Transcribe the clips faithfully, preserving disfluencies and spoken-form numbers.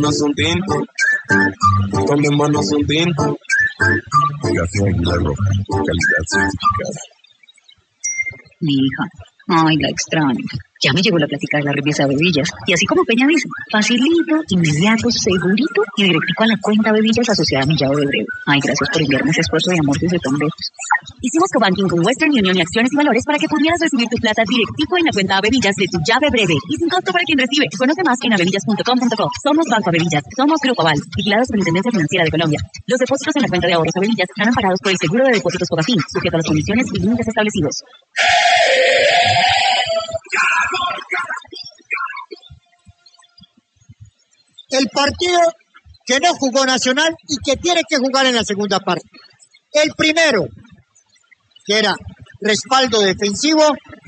No son tinto, con mis manos son tinto. Café Águila Roja, calidad certificada. Mi hija, ay, la extraño. Ya me llegó la plática de la remesa Bevillas. Y así como Peña dice, facilito, inmediato, segurito y directico a la cuenta Bevillas asociada a mi llave de breve. Ay, gracias por enviarme ese esfuerzo de amor desde tan lejos. Hicimos cobanking con Western Union y Acciones y Valores para que pudieras recibir tu plata directico en la cuenta Bevillas de tu llave breve y sin costo para quien recibe. Conoce más en avevillas punto com punto co. Somos Banco Bevillas, somos Grupo Aval, vigilados por la Intendencia Financiera de Colombia. Los depósitos en la cuenta de ahorros Bevillas están amparados por el seguro de depósitos Cofafin, sujeto a las condiciones y límites establecidos. El partido que no jugó Nacional y que tiene que jugar en la segunda parte. El primero, que era respaldo defensivo,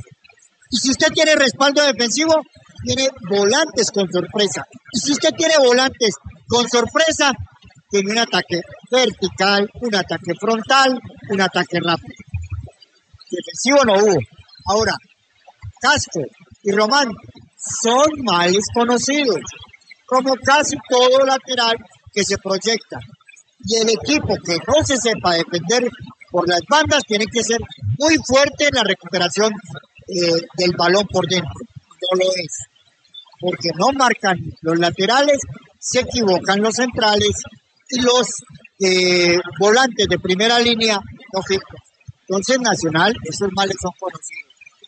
y si usted tiene respaldo defensivo, tiene volantes con sorpresa. Y si usted tiene volantes con sorpresa, tiene un ataque vertical, un ataque frontal, un ataque rápido. Defensivo no hubo. Ahora, Casco y Román son males conocidos, como casi todo lateral que se proyecta. Y el equipo que no se sepa defender por las bandas tiene que ser muy fuerte en la recuperación eh, del balón por dentro. No lo es, porque no marcan los laterales, se equivocan los centrales y los eh, volantes de primera línea no fijan. Entonces Nacional, esos males son conocidos.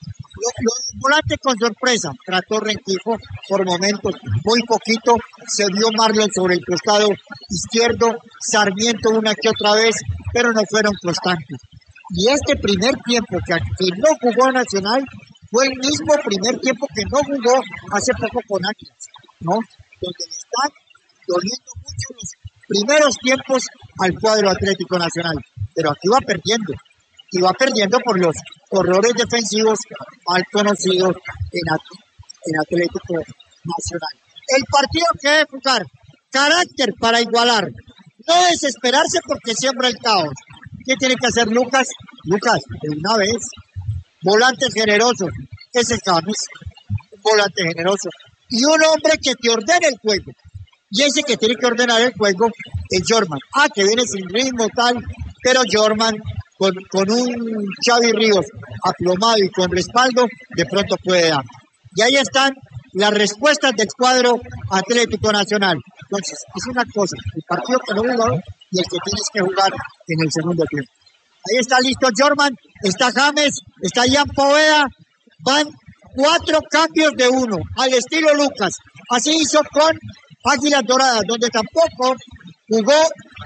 Los volantes con sorpresa, trató Rengifo por momentos, muy poquito, se vio Marlon sobre el costado izquierdo, Sarmiento una que otra vez, pero no fueron constantes. Y este primer tiempo que, que no jugó Nacional fue el mismo primer tiempo que no jugó hace poco con Águilas, ¿no? Donde le están doliendo mucho los primeros tiempos al cuadro Atlético Nacional, pero aquí va perdiendo. Y va perdiendo por los horrores defensivos mal conocidos en, at- en Atlético Nacional. El partido que debe jugar, carácter para igualar, no desesperarse porque siembra el caos. ¿Qué tiene que hacer Lucas? Lucas, de una vez, volantes generosos, ese es James, un volante generoso, y un hombre que te ordene el juego. Y ese que tiene que ordenar el juego es Jorman. Ah, que viene sin ritmo tal, pero Jorman Con, con un Xavi Ríos aplomado y con respaldo, de pronto puede dar. Y ahí están las respuestas del cuadro Atlético Nacional. Entonces, es una cosa, el partido que no jugó y el que tienes que jugar en el segundo tiempo. Ahí está listo Jorman, está James, está Jan Poveda, van cuatro cambios de uno, al estilo Lucas. Así hizo con Águilas Doradas, donde tampoco jugó...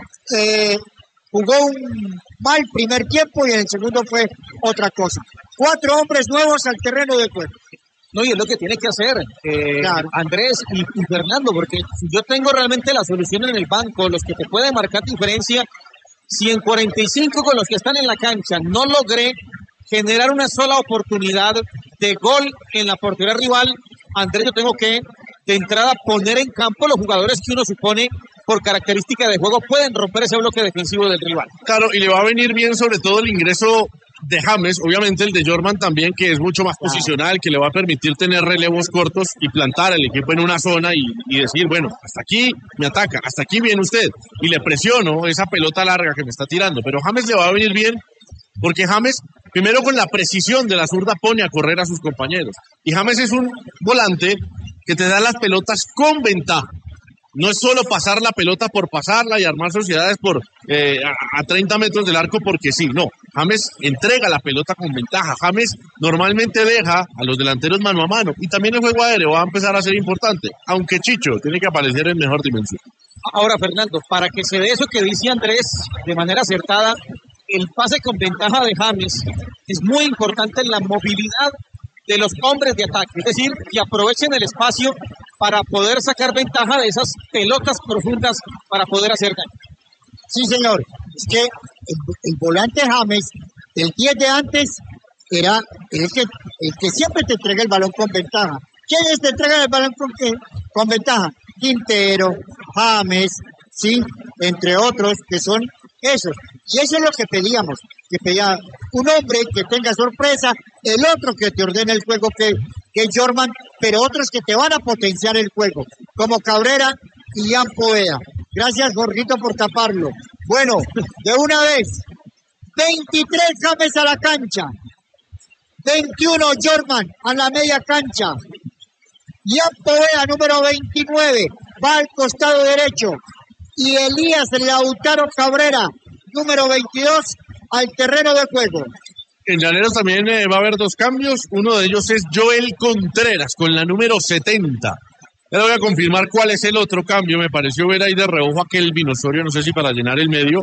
Eh, Jugó un mal primer tiempo y en el segundo fue otra cosa. Cuatro hombres nuevos al terreno de juego. No, y es lo que tiene que hacer eh, Claro. Andrés y, y Fernando, porque si yo tengo realmente la solución en el banco, los que te pueden marcar diferencia, si en cuarenta y cinco con los que están en la cancha no logré generar una sola oportunidad de gol en la portería rival, Andrés, yo tengo que de entrada poner en campo los jugadores que uno supone por característica de juego pueden romper ese bloque defensivo del rival. Claro, y le va a venir bien sobre todo el ingreso de James, obviamente el de Jorman también, que es mucho más claro. posicional, que le va a permitir tener relevos cortos y plantar al equipo en una zona y, y decir, bueno, hasta aquí me ataca, hasta aquí viene usted, y le presiono esa pelota larga que me está tirando, pero James le va a venir bien, porque James, primero con la precisión de la zurda, pone a correr a sus compañeros, y James es un volante que te da las pelotas con ventaja. No es solo pasar la pelota por pasarla y armar sociedades por eh, a, a treinta metros del arco porque sí, no. James entrega la pelota con ventaja. James normalmente deja a los delanteros mano a mano. Y también el juego aéreo va a empezar a ser importante. Aunque Chicho tiene que aparecer en mejor dimensión. Ahora, Fernando, para que se dé eso que dice Andrés de manera acertada, el pase con ventaja de James es muy importante en la movilidad de los hombres de ataque. Es decir, que aprovechen el espacio para poder sacar ventaja de esas pelotas profundas para poder hacer daño. Sí, señor. Es que el, el volante James, el diez de antes, era el que, el que siempre te entrega el balón con ventaja. ¿Quiénes te entregan el balón con, qué? Con ventaja? Quintero, James, sí, entre otros, que son esos. Y eso es lo que pedíamos, que pedía un hombre que tenga sorpresa, el otro que te ordene el juego, que, que es Jorman, pero otros que te van a potenciar el juego, como Cabrera y Ian Poveda. Gracias, Jorgito, por taparlo. Bueno, de una vez, veintitrés James a la cancha, veintiuno Jorman a la media cancha. Ian Poveda, número veintinueve, va al costado derecho. Y Elías Lautaro Cabrera, número veintidós, al terreno de juego. En Llaneros también eh, va a haber dos cambios. Uno de ellos es Joel Contreras con la número setenta. Ya voy a confirmar cuál es el otro cambio. Me pareció ver ahí de reojo a Kelvin Osorio, no sé si para llenar el medio.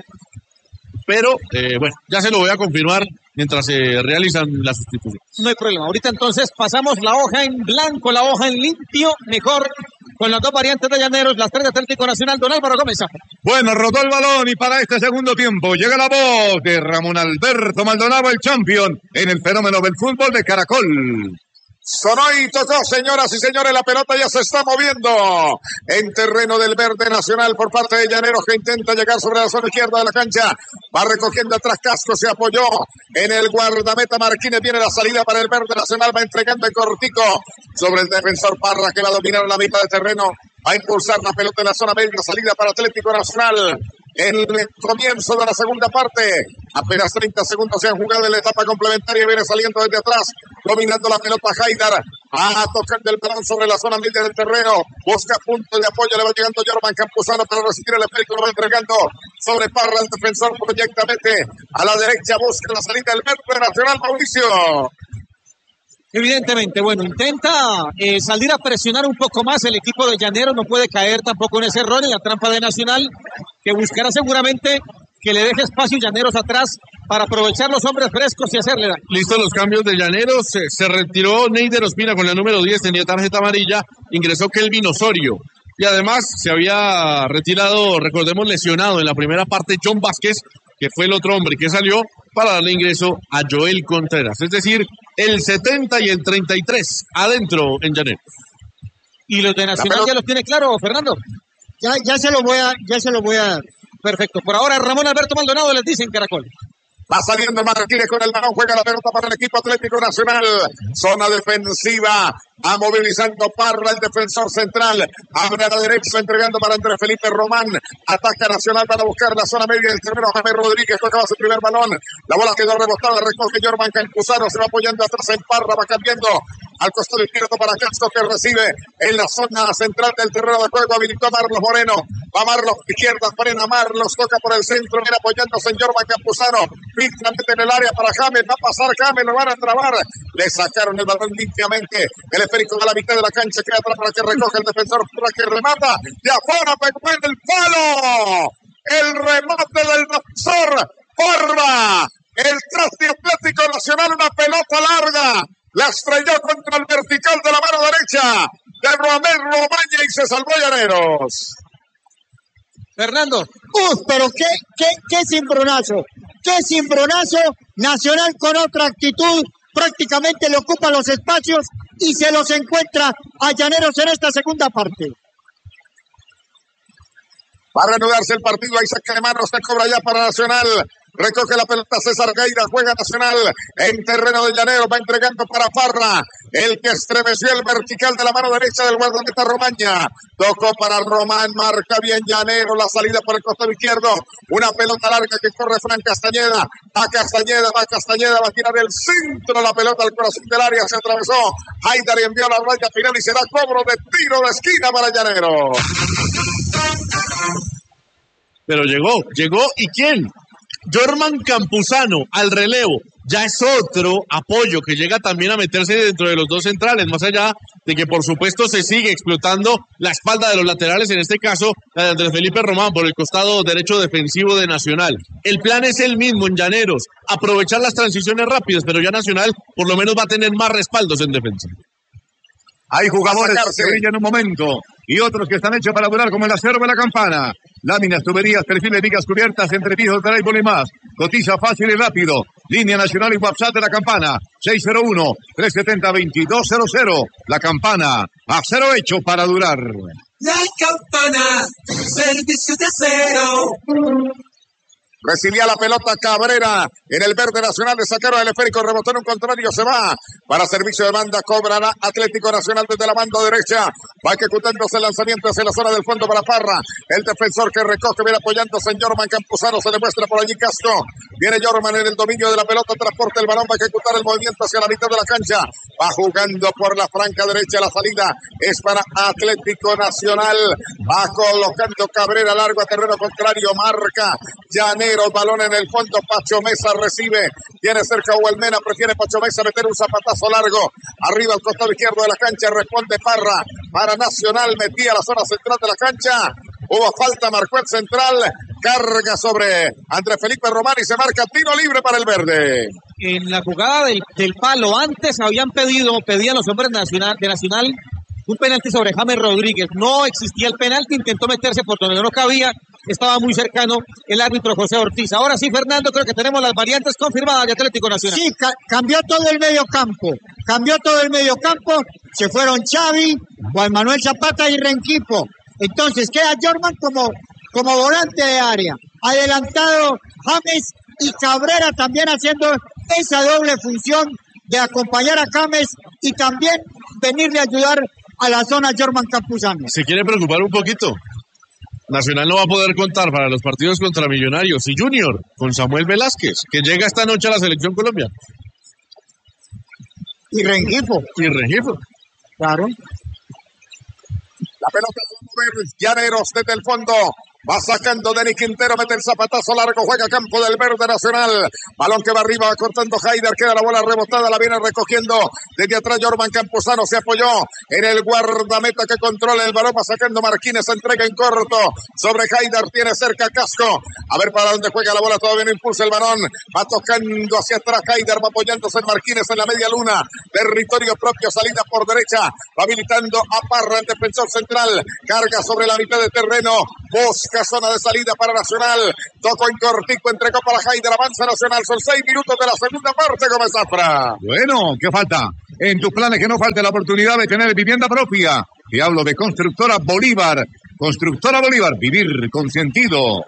Pero eh, bueno, ya se lo voy a confirmar mientras se realizan las sustituciones. No hay problema. Ahorita entonces pasamos la hoja en blanco, la hoja en limpio, mejor con las dos variantes de Llaneros, las tres de Atlético Nacional. Don Álvaro Gómez. Bueno, rodó el balón y para este segundo tiempo llega la voz de Ramón Alberto Maldonado, el champion en el fenómeno del fútbol de Caracol. Sonó y tocó, señoras y señores, la pelota ya se está moviendo en terreno del Verde Nacional por parte de Llaneros, que intenta llegar sobre la zona izquierda de la cancha. Va recogiendo atrás Casco, se apoyó en el guardameta Marquínez, viene la salida para el Verde Nacional, va entregando en cortico sobre el defensor Parra, que va a dominar la mitad de terreno, va a impulsar la pelota en la zona media, salida para Atlético Nacional. El comienzo de la segunda parte, apenas treinta segundos se han jugado en la etapa complementaria, viene saliendo desde atrás, dominando la pelota Haidar, a tocar del balón sobre la zona media del terreno, busca punto de apoyo, le va llegando Jorman Campuzano para resistir el efecto, lo va entregando sobre Parra, el defensor proyectamente a la derecha, busca la salida del Verde Nacional, Mauricio. Evidentemente, bueno, intenta eh, salir a presionar un poco más el equipo de Llaneros, no puede caer tampoco en ese error, en la trampa de Nacional, que buscará seguramente que le deje espacio Llaneros atrás para aprovechar los hombres frescos y hacerle daño. Listos los cambios de Llaneros, se, se retiró Neider Ospina con la número diez, tenía tarjeta amarilla, ingresó Kelvin Osorio. Y además se había retirado, recordemos, lesionado en la primera parte John Vázquez, que fue el otro hombre que salió para darle ingreso a Joel Contreras. Es decir, el setenta y el treinta y tres adentro en Llaneros. ¿Y los de Nacional ya los tiene claro, Fernando? Ya, ya se lo voy a, ya se lo voy a dar. Perfecto. Por ahora Ramón Alberto Maldonado les dice en Caracol. Va saliendo Martínez con el balón, juega la pelota para el equipo Atlético Nacional. Zona defensiva, va movilizando Parra, el defensor central. Abre a la derecha, entregando para Andrés Felipe Román. Ataca Nacional para buscar la zona media del terreno. James Rodríguez tocaba su primer balón. La bola quedó rebotada, recoge Jorman Campuzano, se va apoyando atrás en Parra, va cambiando al costado izquierdo para Castro, que recibe en la zona central del terreno de juego. Habilitó a Marlos Moreno. Va Marlos, izquierda, frena Marlos, toca por el centro, viene apoyándose en Jorman Campuzano. Finalmente en el área para James, va a pasar James, lo van a trabar. Le sacaron el balón limpiamente. El esférico de la mitad de la cancha queda atrás para que recoge el defensor, para que remata. De afuera pegó en el palo. El remate del defensor. Porra. El traste Atlético Nacional, una pelota larga. La estrelló contra el vertical de la mano derecha de Román Romaña y se salvó Llaneros. Fernando. Uf, pero qué, qué, qué cimbronazo. Qué cimbronazo. Nacional con otra actitud. Prácticamente le ocupa los espacios y se los encuentra a Llaneros en esta segunda parte. Va a reanudarse el partido, ahí saca de manos, se cobra ya para Nacional. Recoge la pelota César Gaira, juega Nacional en terreno de Llaneros, va entregando para Parra, el que estremeció el vertical de la mano derecha del guardameta Romaña. Tocó para Román, marca bien Llaneros, la salida por el costado izquierdo, una pelota larga que corre Fran Castañeda, a Castañeda, va Castañeda, va a tirar el centro, la pelota al corazón del área, se atravesó Haidar y envió la raya final y será cobro de tiro de esquina para Llaneros. Pero llegó, llegó, ¿y quién? Jorman Campuzano al relevo. Ya es otro apoyo que llega también a meterse dentro de los dos centrales, más allá de que por supuesto se sigue explotando la espalda de los laterales, en este caso la de Andrés Felipe Román por el costado derecho defensivo de Nacional. El plan es el mismo en Llaneros, aprovechar las transiciones rápidas, pero ya Nacional por lo menos va a tener más respaldos en defensa. Hay jugadores que brillan en un momento y otros que están hechos para durar, como el acero de la campana. Láminas, tuberías, perfiles, vigas cubiertas, entrepisos, drywall y más. Cotiza fácil y rápido. Línea nacional y WhatsApp de la campana. seis cero uno, tres siete cero, dos dos cero cero. La campana. Acero hecho para durar. La campana. Servicio de acero. Recibía la pelota Cabrera en el verde nacional, le sacaron el esférico, rebotó en un contrario, se va para servicio de banda, cobrará Atlético Nacional desde la banda derecha, va ejecutándose el lanzamiento hacia la zona del fondo para Parra, el defensor que recoge, viene apoyándose en Jorman Campuzano, se demuestra por allí Casco, viene Jorman en el dominio de la pelota, transporta el balón, va a ejecutar el movimiento hacia la mitad de la cancha, va jugando por la franca derecha, la salida es para Atlético Nacional, va colocando Cabrera largo a terreno contrario, marca Llanero, balón en el fondo, Pacho Mesa recibe, tiene cerca Huelmena, prefiere Pacho Mesa meter un zapatazo largo, arriba al costado izquierdo de la cancha, responde Parra, para Nacional, metía la zona central de la cancha, hubo falta, marcó el central, carga sobre Andrés Felipe Román y se marca tiro libre para el verde. En la jugada del, del palo, antes habían pedido, pedían los hombres nacional, de Nacional, un penalti sobre James Rodríguez, no existía el penalti, intentó meterse por donde no cabía, estaba muy cercano el árbitro José Ortiz. Ahora sí, Fernando, creo que tenemos las variantes confirmadas de Atlético Nacional. Sí, ca- cambió todo el medio campo, cambió todo el medio campo, se fueron Xavi, Juan Manuel Zapata y Renquipo. Entonces queda Jorman como, como volante de área, adelantado James y Cabrera también haciendo esa doble función de acompañar a James y también venirle a ayudar a la zona Jorman Campuzano. Se quiere preocupar un poquito. Nacional no va a poder contar para los partidos contra Millonarios y Junior con Samuel Velázquez, que llega esta noche a la Selección Colombia. Y Rengifo. Y Rengifo. Claro. La pelota la va a mover Llaneros desde el fondo. Va sacando Denis Quintero, mete el zapatazo largo, juega campo del verde nacional. Balón que va arriba, va cortando Haider, queda la bola rebotada, la viene recogiendo desde atrás Jorman Campuzano, se apoyó en el guardameta que controla el balón, va sacando Marquínez, entrega en corto sobre Haider, tiene cerca Casco. A ver para dónde juega la bola, todavía no impulsa el balón, va tocando hacia atrás Haider, va apoyándose en Marquínez en la media luna, territorio propio, salida por derecha, va habilitando a Parra, el defensor central, carga sobre la mitad de terreno, busca zona de salida para Nacional, tocó en cortico, entregó para Haider, avanza Nacional, son seis minutos de la segunda parte, Gómez Zafra. Bueno, ¿qué falta? En tus planes que no falte la oportunidad de tener vivienda propia. Te hablo de Constructora Bolívar. Constructora Bolívar, vivir con sentido.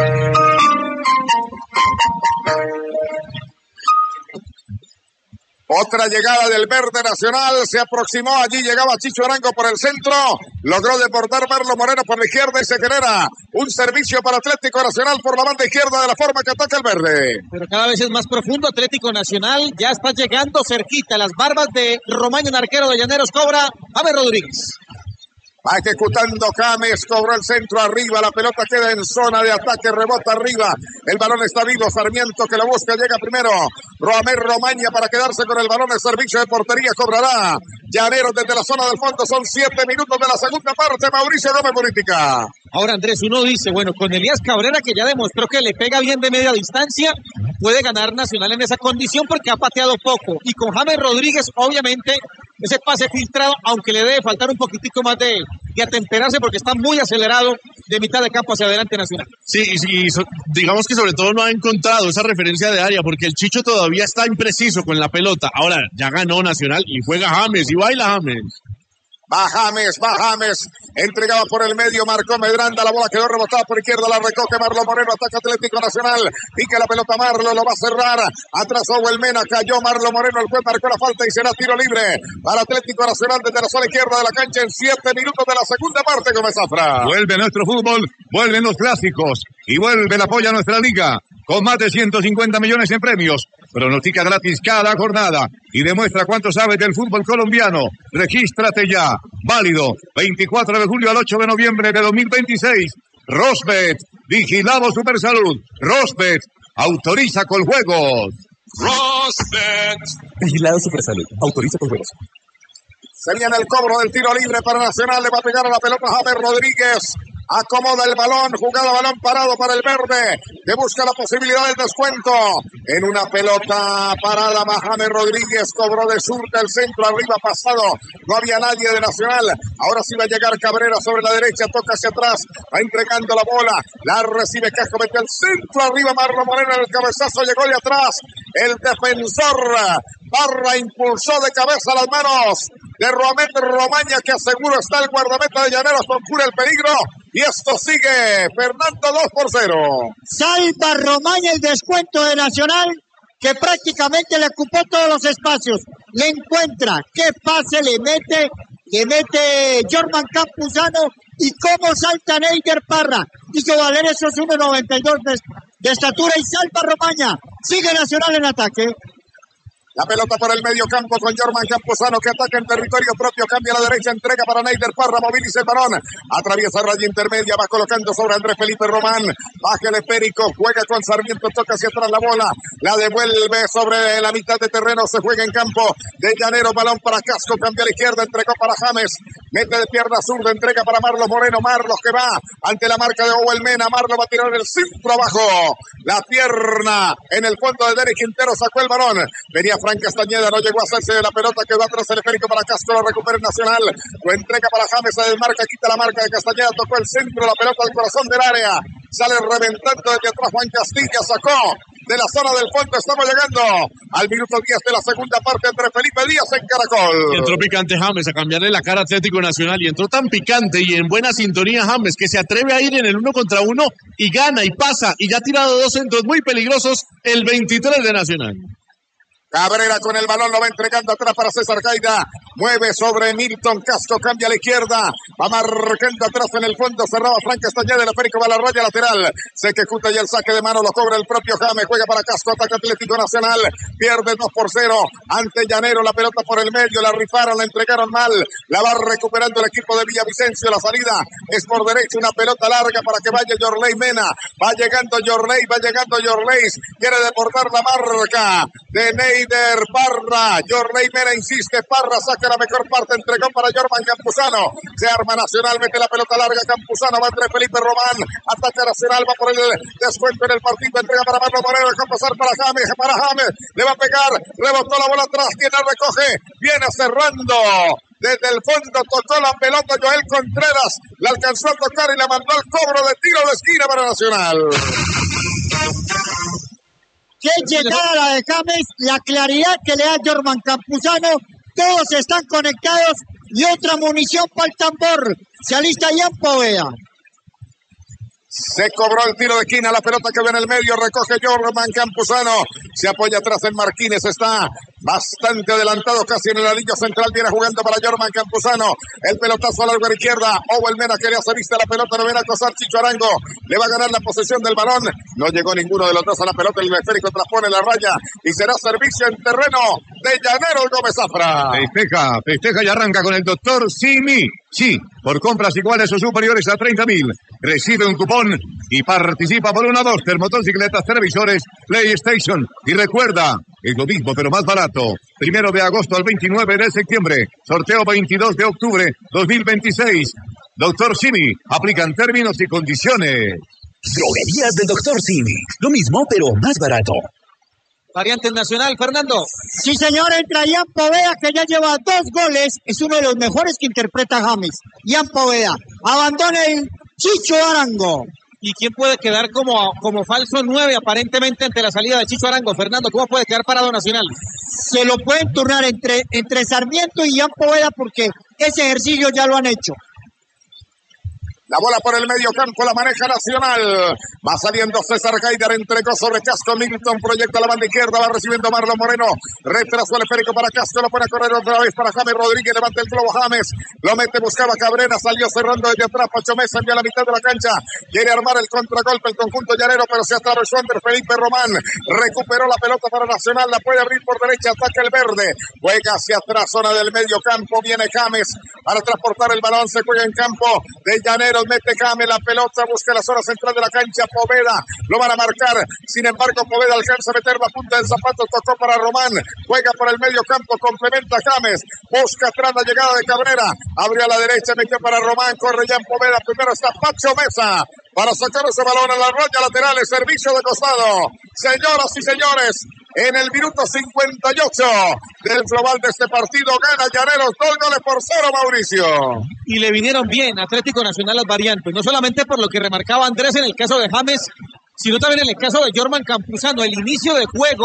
Otra llegada del verde nacional, se aproximó, allí llegaba Chicho Arango por el centro, logró desbordar Marlon Moreno por la izquierda y se genera un servicio para Atlético Nacional por la banda izquierda de la forma que ataca el verde. Pero cada vez es más profundo Atlético Nacional, ya está llegando cerquita, las barbas de Romaño, el arquero de Llaneros, cobra James Rodríguez. Va ejecutando James, cobró el centro arriba, la pelota queda en zona de ataque, rebota arriba, el balón está vivo, Sarmiento que lo busca, llega primero, Roamer Romaña para quedarse con el balón, el servicio de portería cobrará Llaneros desde la zona del fondo, son siete minutos de la segunda parte, Mauricio Gómez Política. Ahora Andrés, uno dice, bueno, con Elías Cabrera que ya demostró que le pega bien de media distancia, puede ganar Nacional en esa condición porque ha pateado poco, y con James Rodríguez obviamente ese pase filtrado, aunque le debe faltar un poquitico más de, de atemperarse porque está muy acelerado de mitad de campo hacia adelante Nacional. Sí, y, y so, digamos que sobre todo no ha encontrado esa referencia de área porque el Chicho todavía está impreciso con la pelota. Ahora ya ganó Nacional y juega James y baila James. Va James, va James, entregado por el medio, marcó Medranda, la bola quedó rebotada por izquierda, la recoge Marlon Moreno, ataca Atlético Nacional, pica la pelota Marlon, lo va a cerrar, atrasó Huelmena, cayó Marlon Moreno, el juez marcó la falta y será tiro libre para Atlético Nacional desde la zona izquierda de la cancha en siete minutos de la segunda parte, Gómez Zafra. Vuelve nuestro fútbol, vuelven los clásicos y vuelve el apoyo a nuestra liga con más de ciento cincuenta millones en premios. Pronostica gratis cada jornada y demuestra cuánto sabes del fútbol colombiano. Regístrate ya. Válido veinticuatro de julio al ocho de noviembre de dos mil veintiséis. Rosbet, vigilado Supersalud. Rosbet, autoriza con juegos. Rosbet, vigilado Supersalud, autoriza con juegos. Se viene el cobro del tiro libre para Nacional, le va a pegar a la pelota James Rodríguez. Acomoda el balón, jugada balón parado para el verde, que busca la posibilidad del descuento. En una pelota parada, James Rodríguez cobró de zurda el centro, arriba pasado, no había nadie de Nacional. Ahora sí va a llegar Cabrera sobre la derecha, toca hacia atrás, va entregando la bola, la recibe Casco, mete el centro, arriba Marlon Moreno, el cabezazo llegó de atrás. El defensor Parra impulsó de cabeza las manos de Roamer Romaña, que aseguro está el guardameta de Llaneros, procura el peligro. Y esto sigue, Fernando, dos por cero. Salva Romaña el descuento de Nacional, que prácticamente le ocupó todos los espacios. Le encuentra, qué pase le mete, le mete Jorman Campuzano y cómo salta Neider Parra. Hizo valer esos uno noventa y dos de, de estatura y salva Romaña. Sigue Nacional en ataque. La pelota por el medio campo con Jorman Campuzano que ataca en territorio propio, cambia a la derecha, entrega para Neider Parra, moviliza el balón, atraviesa raya intermedia, va colocando sobre Andrés Felipe Román, baja el esférico, juega con Sarmiento, toca hacia atrás la bola, la devuelve sobre la mitad de terreno, se juega en campo de Llanero, balón para Casco, cambia a la izquierda, entregó para James, mete de pierna zurda, entrega para Marlos Moreno, Marlos que va ante la marca de Owel Mena, Marlos va a tirar el centro abajo, la pierna en el fondo de Derek Quintero, sacó el balón, venía Frank Castañeda, no llegó a hacerse de la pelota, quedó atrás el esférico para Castro, lo recupera el Nacional, lo entrega para James, se desmarca, quita la marca de Castañeda, tocó el centro, la pelota al corazón del área, sale reventando desde atrás Juan Castilla, sacó de la zona del fondo, estamos llegando al minuto diez de la segunda parte entre Felipe Díaz en Caracol. Y entró picante James a cambiarle la cara a Atlético Nacional y entró tan picante y en buena sintonía James que se atreve a ir en el uno contra uno y gana y pasa y ya ha tirado dos centros muy peligrosos el veintitrés de Nacional. Cabrera con el balón, lo va entregando atrás para César Gaida, mueve sobre Milton Casco, cambia a la izquierda, va marcando atrás en el fondo, cerraba Frank Castañeda, el esférico va a la raya lateral, se ejecuta y el saque de mano lo cobra el propio James, juega para Casco, ataca Atlético Nacional, pierde dos por cero, ante Llanero, la pelota por el medio, la rifaron, la entregaron mal, la va recuperando el equipo de Villavicencio, la salida es por derecha, una pelota larga para que vaya Yorley Mena, va llegando Yorley, va llegando Yorley, quiere deportar la marca de Ney Neider Parra, Yorley Mena insiste, Parra saca la mejor parte, entregó para Jorman Campuzano, se arma Nacional, mete la pelota larga, Campuzano va entre Felipe Román, ataca Nacional, va por el descuento en el partido, entrega para Marlon Moreno, deja pasar para James, para James, le va a pegar, rebotó la bola atrás, quien la recoge, viene cerrando. Desde el fondo tocó la pelota Joel Contreras, la alcanzó a tocar y la mandó al cobro de tiro de esquina para Nacional. Qué llegada la de James, la claridad que le da Jorman Campuzano, todos están conectados y otra munición para el tambor. Se alista Jan Poveda. Se cobró el tiro de esquina, la pelota que ve en el medio, recoge Jorman Campuzano, se apoya atrás en Martínez, está bastante adelantado casi en el anillo central, viene jugando para Jorman Campuzano, el pelotazo a la larga izquierda, Owel Mena que le hace vista la pelota, no viene a acosar Chicho Arango, le va a ganar la posesión del balón, no llegó ninguno de los dos a la pelota, el esférico transpone la raya y será servicio en terreno de Llanero Gómez Zafra. Festeja, festeja y arranca con el doctor Simi. Sí, por compras iguales o superiores a treinta mil, recibe un cupón y participa por una, dos, motocicletas, televisores, PlayStation. Y recuerda, es lo mismo pero más barato. Primero de agosto al veintinueve de septiembre, sorteo veintidós de octubre dos mil veintiséis. Doctor Simi, aplican términos y condiciones. Droguerías del doctor Simi, lo mismo pero más barato. Variante Nacional, Fernando. Sí, señor, entra Jan Poveda, que ya lleva dos goles. Es uno de los mejores que interpreta James. Jan Poveda. Abandona el Chicho Arango. ¿Y quién puede quedar como, como falso nueve aparentemente ante la salida de Chicho Arango? Fernando, ¿cómo puede quedar parado Nacional? Se lo pueden turnar entre, entre Sarmiento y Jan Poveda porque ese ejercicio ya lo han hecho. La bola por el medio campo, la maneja Nacional. Va saliendo César Gaider, entregó sobre Casco. Milton proyecta la banda izquierda, va recibiendo Marlon Moreno. Retrasó el esférico para Casco, lo pone a correr otra vez para James Rodríguez. Levanta el globo James, lo mete, buscaba Cabrera, salió cerrando desde atrás. Pacho Mesa envía a la mitad de la cancha. Quiere armar el contragolpe el conjunto llanero, pero se atravesó Andrés Felipe Román. Recuperó la pelota para Nacional, la puede abrir por derecha, ataca el verde. Juega hacia atrás, zona del medio campo. Viene James para transportar el balón, se juega en campo de Llanero. Mete James la pelota, busca la zona central de la cancha, Poveda, lo van a marcar, sin embargo Poveda alcanza a meter la punta del zapato, tocó para Román, juega por el medio campo, complementa James, busca atrás la llegada de Cabrera, abrió a la derecha, metió para Román, corre ya en Poveda, primero está Pacho Mesa, para sacar ese balón a la raya lateral, el servicio de costado, señoras y señores, en el minuto cincuenta y ocho del global de este partido, gana Llaneros dos goles por cero, Mauricio. Y le vinieron bien Atlético Nacional las variantes, no solamente por lo que remarcaba Andrés en el caso de James, sino también en el caso de Jorman Campuzano, el inicio de juego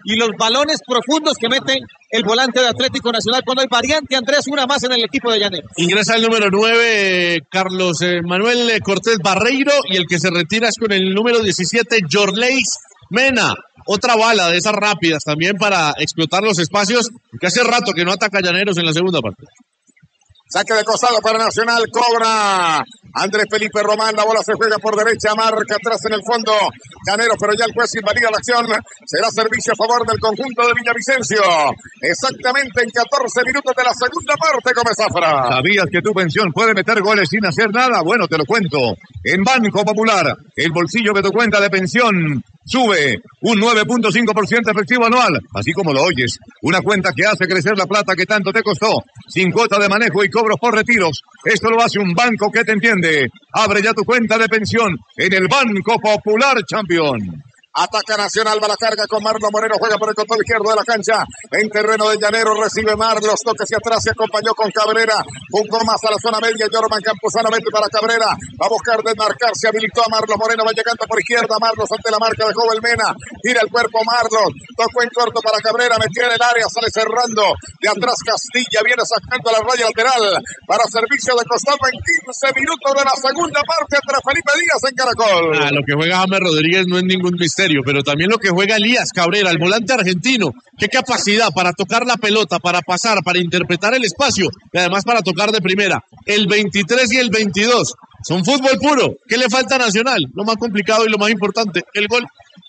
y los balones profundos que mete el volante de Atlético Nacional cuando hay variante. Andrés, una más en el equipo de Llaneros. Ingresa el número nueve, Carlos eh, Manuel Cortés Barreiro, y el que se retira es con el número diecisiete, Jorleis Mena. Otra bala de esas rápidas también para explotar los espacios, que hace rato que no ataca Llaneros en la segunda parte. Saque de costado para Nacional, cobra Andrés Felipe Román, la bola se juega por derecha, marca atrás en el fondo Llaneros, pero ya el juez invalida la acción, será servicio a favor del conjunto de Villavicencio, exactamente en catorce minutos de la segunda parte, Gómez Zafra. ¿Sabías que tu pensión puede meter goles sin hacer nada? Bueno, te lo cuento. En Banco Popular, el bolsillo de tu cuenta de pensión sube un nueve punto cinco por ciento efectivo anual, así como lo oyes, una cuenta que hace crecer la plata que tanto te costó, sin cuota de manejo y cobros por retiros. Esto lo hace un banco que te entiende. Abre ya tu cuenta de pensión en el Banco Popular, campeón. Ataca Nacional, va la carga con Marlon Moreno, juega por el costado izquierdo de la cancha, en terreno de Llaneros, recibe Marlos, toca hacia atrás, se acompañó con Cabrera, jugó más a la zona media, Jorman Campuzano mete para Cabrera, va a buscar desmarcarse, habilitó a Marlos Moreno, va llegando por izquierda, Marlos ante la marca de Joven Mena, tira el cuerpo Marlos, tocó en corto para Cabrera, metió en el área, sale cerrando, de atrás Castilla, viene sacando a la raya lateral, para servicio de costado en quince minutos de la segunda parte entre Felipe Díaz en Caracol. Ah, lo que juega James Rodríguez no es ningún misterio, pero también lo que juega Elías Cabrera, el volante argentino. Qué capacidad para tocar la pelota, para pasar, para interpretar el espacio y además para tocar de primera. El veintitrés y el veintidós son fútbol puro. ¿Qué le falta a Nacional? Lo más complicado y lo más importante, el gol.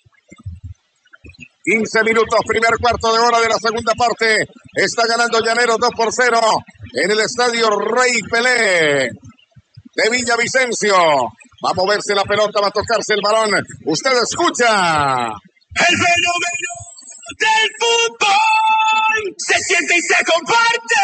quince minutos, primer cuarto de hora de la segunda parte. Está ganando Llaneros dos por cero en el estadio Rey Pelé de Villavicencio. Va a moverse la pelota, va a tocarse el balón. Usted escucha. El fenómeno del fútbol se siente y se comparte.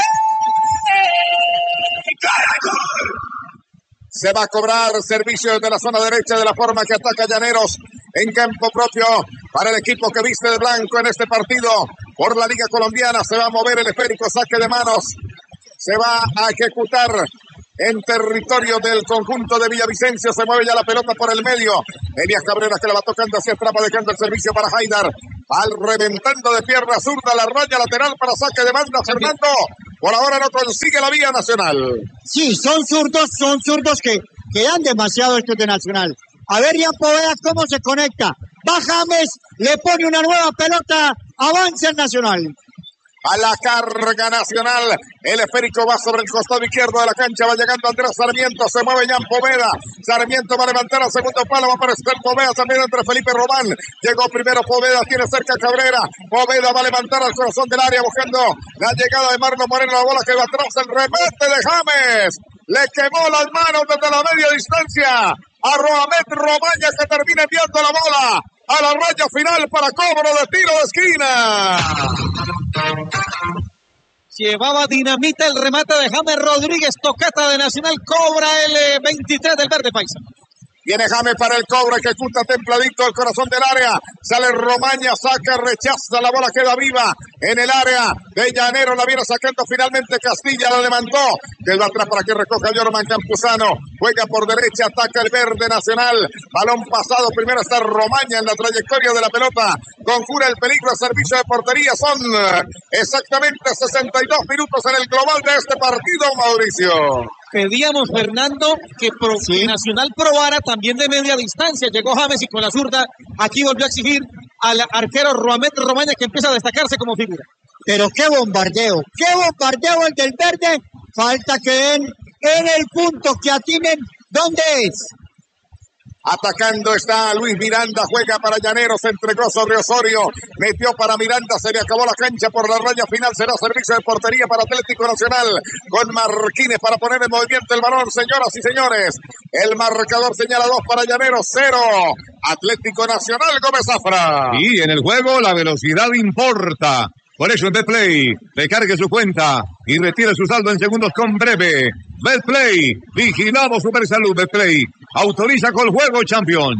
Caracol. Se va a cobrar servicio desde la zona derecha de la forma que ataca Llaneros en campo propio para el equipo que viste de blanco en este partido por la Liga Colombiana. Se va a mover el esférico, saque de manos. Se va a ejecutar en territorio del conjunto de Villavicencio. Se mueve ya la pelota por el medio. Elías Cabrera que la va tocando hacia atrás, va dejando el servicio para Haidar. Al reventando de pierna zurda la raya lateral para saque de banda. Fernando, por ahora no consigue la vía Nacional. Sí, son zurdos, son zurdos que, que dan demasiado estos de Nacional. A ver, ya Poveda cómo se conecta. Va James, le pone una nueva pelota, avanza el Nacional. A la carga Nacional, el esférico va sobre el costado izquierdo de la cancha, va llegando Andrés Sarmiento, se mueve Jan Poveda, Sarmiento va a levantar al segundo palo, va a aparecer Poveda también entre Felipe Román, llegó primero Poveda, tiene cerca Cabrera, Poveda va a levantar al corazón del área buscando la llegada de Marlon Moreno, la bola que va atrás, el remate de James, le quemó las manos desde la media distancia a Roamet Romaña que termina enviando la bola a la raya final para cobro de tiro de esquina. Llevaba dinamita el remate de James Rodríguez, tocata de Nacional, cobra el veintitrés del Verde Paisa. Viene James para el cobro, ejecuta templadito el corazón del área. Sale Romaña, saca, rechaza, la bola queda viva en el área de Llaneros. La viene sacando finalmente Castilla, la levantó. Quedó atrás para que recoja Jorman Campuzano. Juega por derecha, ataca el Verde Nacional. Balón pasado, primero está Romaña en la trayectoria de la pelota. Conjura el peligro, servicio de portería. Son exactamente sesenta y dos minutos en el global de este partido, Mauricio. Pedíamos, Fernando, que pro, ¿sí? Nacional probara también de media distancia. Llegó James y con la zurda aquí volvió a exigir al arquero Roamet Romaña que empieza a destacarse como figura. Pero qué bombardeo, qué bombardeo el del Verde. Falta que den en el punto, que atinen dónde es. Atacando está Luis Miranda, juega para Llaneros, entregó sobre Osorio, metió para Miranda, se le acabó la cancha por la raya final, será servicio de portería para Atlético Nacional, con Marquines para poner en movimiento el balón, señoras y señores, el marcador señala dos para Llaneros, cero, Atlético Nacional, Gómez Zafra. Y en el juego la velocidad importa. Por eso en Betplay, recargue su cuenta y retire su saldo en segundos con breve. Betplay, vigilado Supersalud. Betplay, autoriza con juego, champion.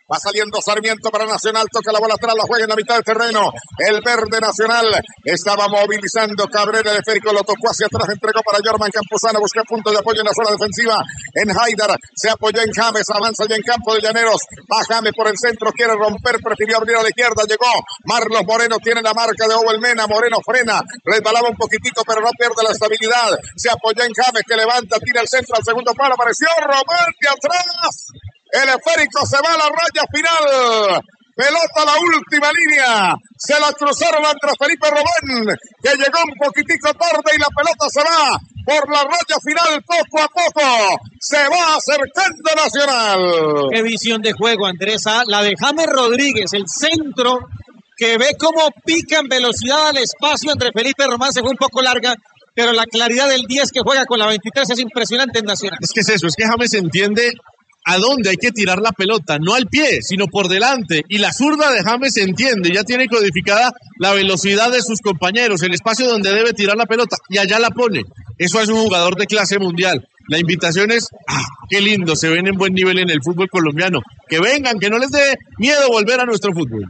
Va saliendo Sarmiento para Nacional. Toca la bola atrás, la juega en la mitad del terreno. El verde Nacional estaba movilizando. Cabrera, el esférico lo tocó hacia atrás. Entregó para Jorman Campuzano. Busca punto de apoyo en la zona defensiva. En Haidar se apoyó en James. Avanza ya en campo de Llaneros. Va James por el centro. Quiere romper. Prefirió abrir a la izquierda. Llegó Marlos Moreno. Tiene la marca de Owen Mena. Moreno frena. Resbalaba un poquitito, pero no pierde la estabilidad. Se apoyó en James, que levanta. Tira el centro al segundo palo. Apareció Román de atrás. El esférico se va a la raya final. Pelota a la última línea. Se la cruzaron Andrés Felipe Román, que llegó un poquitico tarde y la pelota se va por la raya final poco a poco. Se va acercando Nacional. Qué visión de juego, Andresa. La de James Rodríguez, el centro, que ve cómo pica en velocidad al espacio. Andrés Felipe Román se fue un poco larga, pero la claridad del diez que juega con la veintitrés es impresionante en Nacional. Es que es eso, es que James entiende a dónde hay que tirar la pelota, no al pie, sino por delante. Y la zurda de James entiende, ya tiene codificada la velocidad de sus compañeros, el espacio donde debe tirar la pelota, y allá la pone. Eso es un jugador de clase mundial. La invitación es, ah, qué lindo, se ven en buen nivel en el fútbol colombiano. Que vengan, que no les dé miedo volver a nuestro fútbol.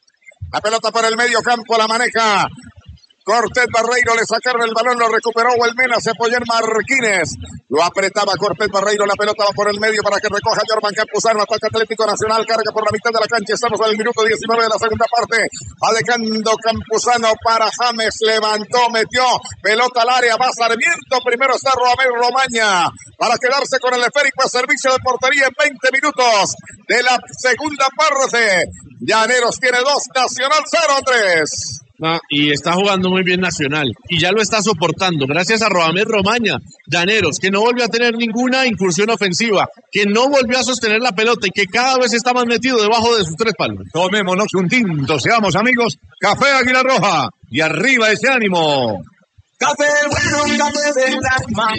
La pelota por el medio campo, la maneja Cortés Barreiro, le sacaron el balón, lo recuperó Huelmena, se apoyó en Marquínez, lo apretaba Cortés Barreiro, la pelota va por el medio para que recoja Jorman Campuzano, ataque Atlético Nacional, carga por la mitad de la cancha, estamos en el minuto diecinueve de la segunda parte, va dejando Campuzano para James, levantó, metió, pelota al área, va Sarmiento, primero está Romero Romaña, para quedarse con el esférico a servicio de portería en veinte minutos de la segunda parte. Llaneros tiene dos, Nacional cero, Andrés. Ah, y está jugando muy bien Nacional y ya lo está soportando gracias a Rodamés Romaña. Llaneros, que no volvió a tener ninguna incursión ofensiva, que no volvió a sostener la pelota y que cada vez está más metido debajo de sus tres palos. Tomémonos un tinto, seamos amigos. Café Águila Roja y arriba ese ánimo. Café bueno, café de alma.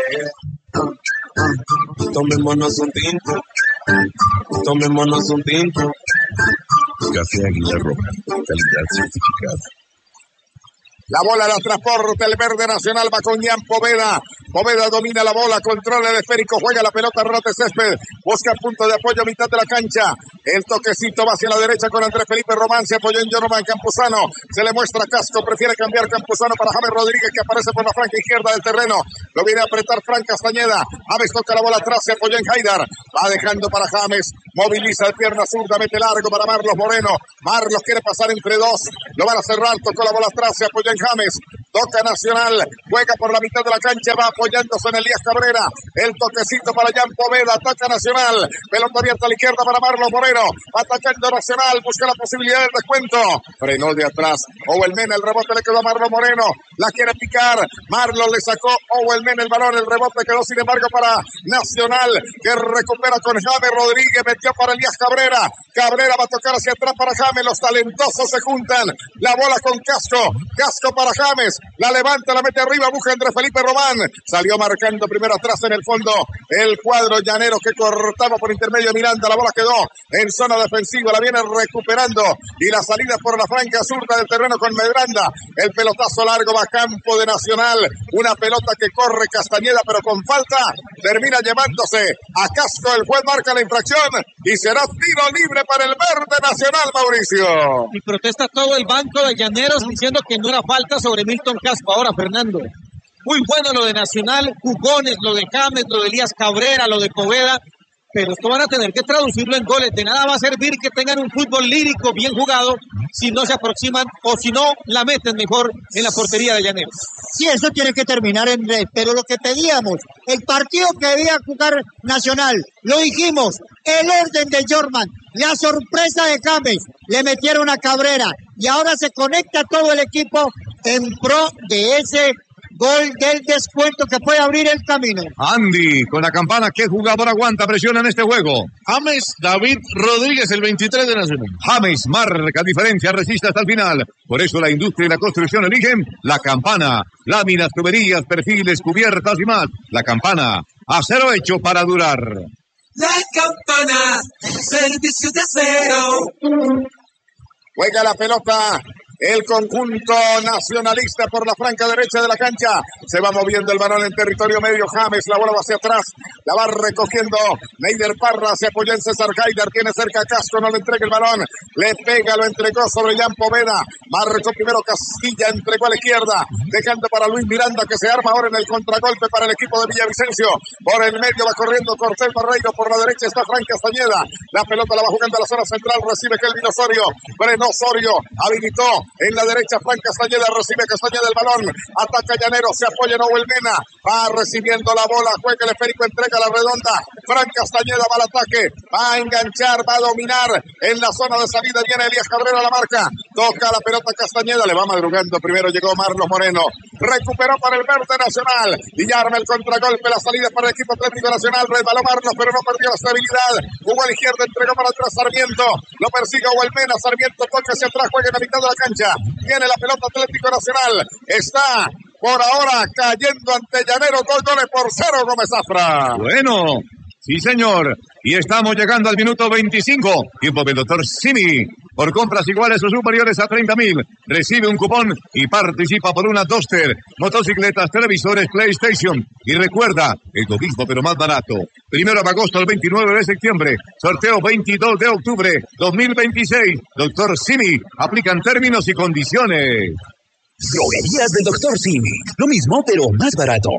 Tomémonos un tinto. Tomémonos un tinto. Café Águila Roja, calidad certificada. La bola la transporta el verde Nacional, va con Jan Poveda. Poveda domina la bola, controla el esférico, juega la pelota, Rote Césped, busca punto de apoyo a mitad de la cancha. El toquecito va hacia la derecha con Andrés Felipe Román, se apoyó en Jorman Campuzano. Se le muestra Casco, prefiere cambiar Campuzano para James Rodríguez, que aparece por la franja izquierda del terreno. Lo viene a apretar Fran Castañeda. James toca la bola atrás, se apoyó en Haidar. Va dejando para James, moviliza el pierna zurda, mete largo para Marlos Moreno. Marlos quiere pasar entre dos, lo van a cerrar, tocó la bola atrás, se apoyó en James, toca Nacional, juega por la mitad de la cancha, va apoyándose en Elías Cabrera, el toquecito para Jan Poveda, ataca Nacional, pelota abierta a la izquierda para Marlos Moreno, atacando Nacional, busca la posibilidad del descuento, frenó de atrás, Owen Mena, el rebote le quedó a Marlos Moreno, la quiere picar, Marlos le sacó, Owen Mena el balón, el rebote quedó sin embargo para Nacional, que recupera con James Rodríguez, metió para Elías Cabrera, Cabrera va a tocar hacia atrás para James, los talentosos se juntan, la bola con Casco, Casco para James, la levanta, la mete arriba, busca Andrés Felipe Román, salió marcando primero atrás en el fondo, el cuadro llanero que cortaba por intermedio de Miranda, la bola quedó en zona defensiva, la viene recuperando, y la salida por la franca zurda del terreno con Medranda, el pelotazo largo va a campo de Nacional, una pelota que corre Castañeda, pero con falta, termina llevándose a Casco, el juez marca la infracción, y será tiro libre para el verde Nacional, Mauricio. Y protesta todo el banco de Llaneros diciendo que no era falta sobre Milton Casco. Ahora, Fernando, muy bueno lo de Nacional, jugones, lo de James, lo de Elías Cabrera, lo de Poveda, pero esto van a tener que traducirlo en goles. De nada va a servir que tengan un fútbol lírico bien jugado si no se aproximan o si no la meten mejor en la portería de Llaneros. Sí, eso tiene que terminar en red, pero lo que pedíamos, el partido que debía jugar Nacional, lo dijimos, el orden de Jorman, la sorpresa de James, le metieron a Cabrera y ahora se conecta todo el equipo en pro de ese gol del descuento que puede abrir el camino. Andy, con la campana, ¿qué jugador aguanta presión en este juego? James David Rodríguez, el veintitrés de Nacional. James marca diferencia, resiste hasta el final. Por eso la industria y la construcción eligen la campana. Láminas, tuberías, perfiles, cubiertas y más. La campana, acero hecho para durar. La campana, servicios de acero. Juega la pelota el conjunto nacionalista por la franca derecha de la cancha. Se va moviendo el balón en territorio medio. James, la bola va hacia atrás. La va recogiendo Neider Parra. Se apoya en César Haider. Tiene cerca a Casco. No le entrega el balón. Le pega, lo entregó sobre Jan Poveda. Marcó primero Castilla. Entregó a la izquierda. Dejando para Luis Miranda, que se arma ahora en el contragolpe para el equipo de Villavicencio. Por el medio va corriendo Cortés Barreiro. Por la derecha está Frank Castañeda. La pelota la va jugando a la zona central. Recibe Kelvin Osorio. Breno Osorio habilitó en la derecha. Frank Castañeda recibe Castañeda el balón. Ataca Llanero. Se apoya Noel Mena. Va recibiendo la bola. Juega el esférico. Entrega la redonda. Frank Castañeda va al ataque. Va a enganchar. Va a dominar. En la zona de salida viene Elías Cabrera a la marca. Toca la pelota Castañeda. Le va madrugando. Primero llegó Marlos Moreno. Recuperó para el verde Nacional. Y ya arma el contragolpe. La salida para el equipo Atlético Nacional. Resbaló Marlos, pero no perdió la estabilidad. Jugó a la izquierda. Entregó para atrás Sarmiento. Lo persigue Huelmena. Sarmiento toca hacia atrás. Juega en la mitad de la cancha. Tiene la pelota Atlético Nacional. Está por ahora cayendo ante Llanero. Dos goles por cero, Gómez Zafra. Bueno, sí señor. Y estamos llegando al minuto veinticinco. Tiempo del doctor Simi. Por compras iguales o superiores a treinta mil, recibe un cupón y participa por una Duster, motocicletas, televisores, PlayStation. Y recuerda, es lo mismo pero más barato. Primero de agosto al veintinueve de septiembre. Sorteo veintidós de octubre dos mil veintiséis. doctor Simi. Aplican términos y condiciones. Droguerías del doctor Simi. Lo mismo pero más barato.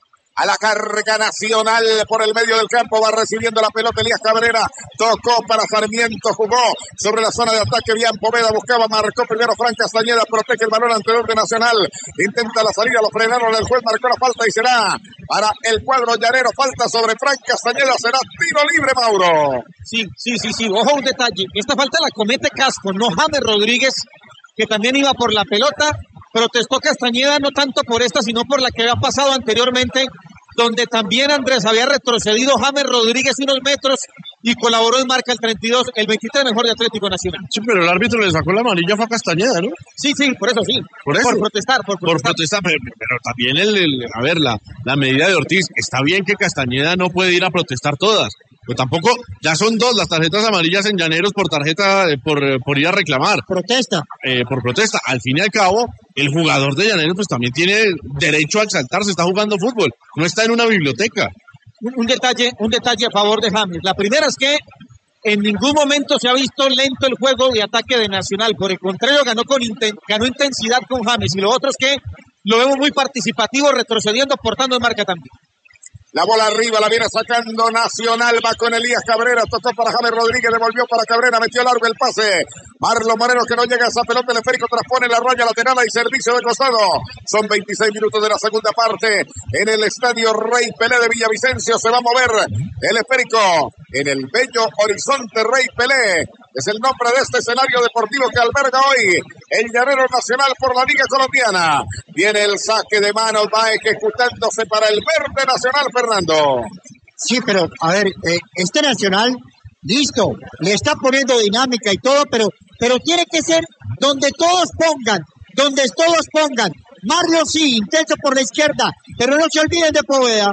A la carga Nacional por el medio del campo va recibiendo la pelota Elías Cabrera. Tocó para Sarmiento, jugó sobre la zona de ataque. Bien Poveda buscaba, marcó primero Frank Castañeda, protege el balón anterior de Nacional. Intenta la salida, lo frenaron, el juez marcó la falta y será para el cuadro llanero. Falta sobre Frank Castañeda, será tiro libre, Mauro. Sí, sí, sí, sí. Ojo un detalle. Esta falta la comete Casco, no James Rodríguez, que también iba por la pelota. Protestó Castañeda no tanto por esta, sino por la que había pasado anteriormente, donde también Andrés había retrocedido James Rodríguez unos metros y colaboró en marca el treinta y dos, el veintitrés mejor de Atlético Nacional. Sí, pero el árbitro le sacó la amarilla fue a Castañeda, ¿no? Sí, sí, por eso sí. Por, eso. por protestar, por protestar. Por protestar, pero, pero también el, el, a ver, la, la medida de Ortiz, está bien que Castañeda no puede ir a protestar todas, pero tampoco, ya son dos las tarjetas amarillas en Llaneros por tarjeta, eh, por, por ir a reclamar. Protesta. Eh, por protesta. Al fin y al cabo, el jugador de Llaneros pues también tiene derecho a exaltarse, está jugando fútbol, no está en una biblioteca. Un, un detalle, un detalle a favor de James. La primera es que en ningún momento se ha visto lento el juego de ataque de Nacional. Por el contrario, ganó con inten, ganó intensidad con James. Y lo otro es que lo vemos muy participativo, retrocediendo, portando en marca también. La bola arriba, la viene sacando Nacional, va con Elías Cabrera, tocó para James Rodríguez, devolvió para Cabrera, metió largo el pase. Marlon Moreno que no llega a esa pelota, el esférico transpone la raya lateral y servicio de costado. Son veintiséis minutos de la segunda parte en el estadio Rey Pelé de Villavicencio. Se va a mover el esférico en el bello horizonte Rey Pelé. Es el nombre de este escenario deportivo que alberga hoy el Llanero Nacional por la Liga Colombiana. Viene el saque de manos, va ejecutándose para el verde Nacional, Fernando. Sí, pero, a ver, eh, este Nacional, listo, le está poniendo dinámica y todo, pero, pero tiene que ser donde todos pongan, donde todos pongan. Mario sí, intenso por la izquierda, pero no se olviden de Poveda.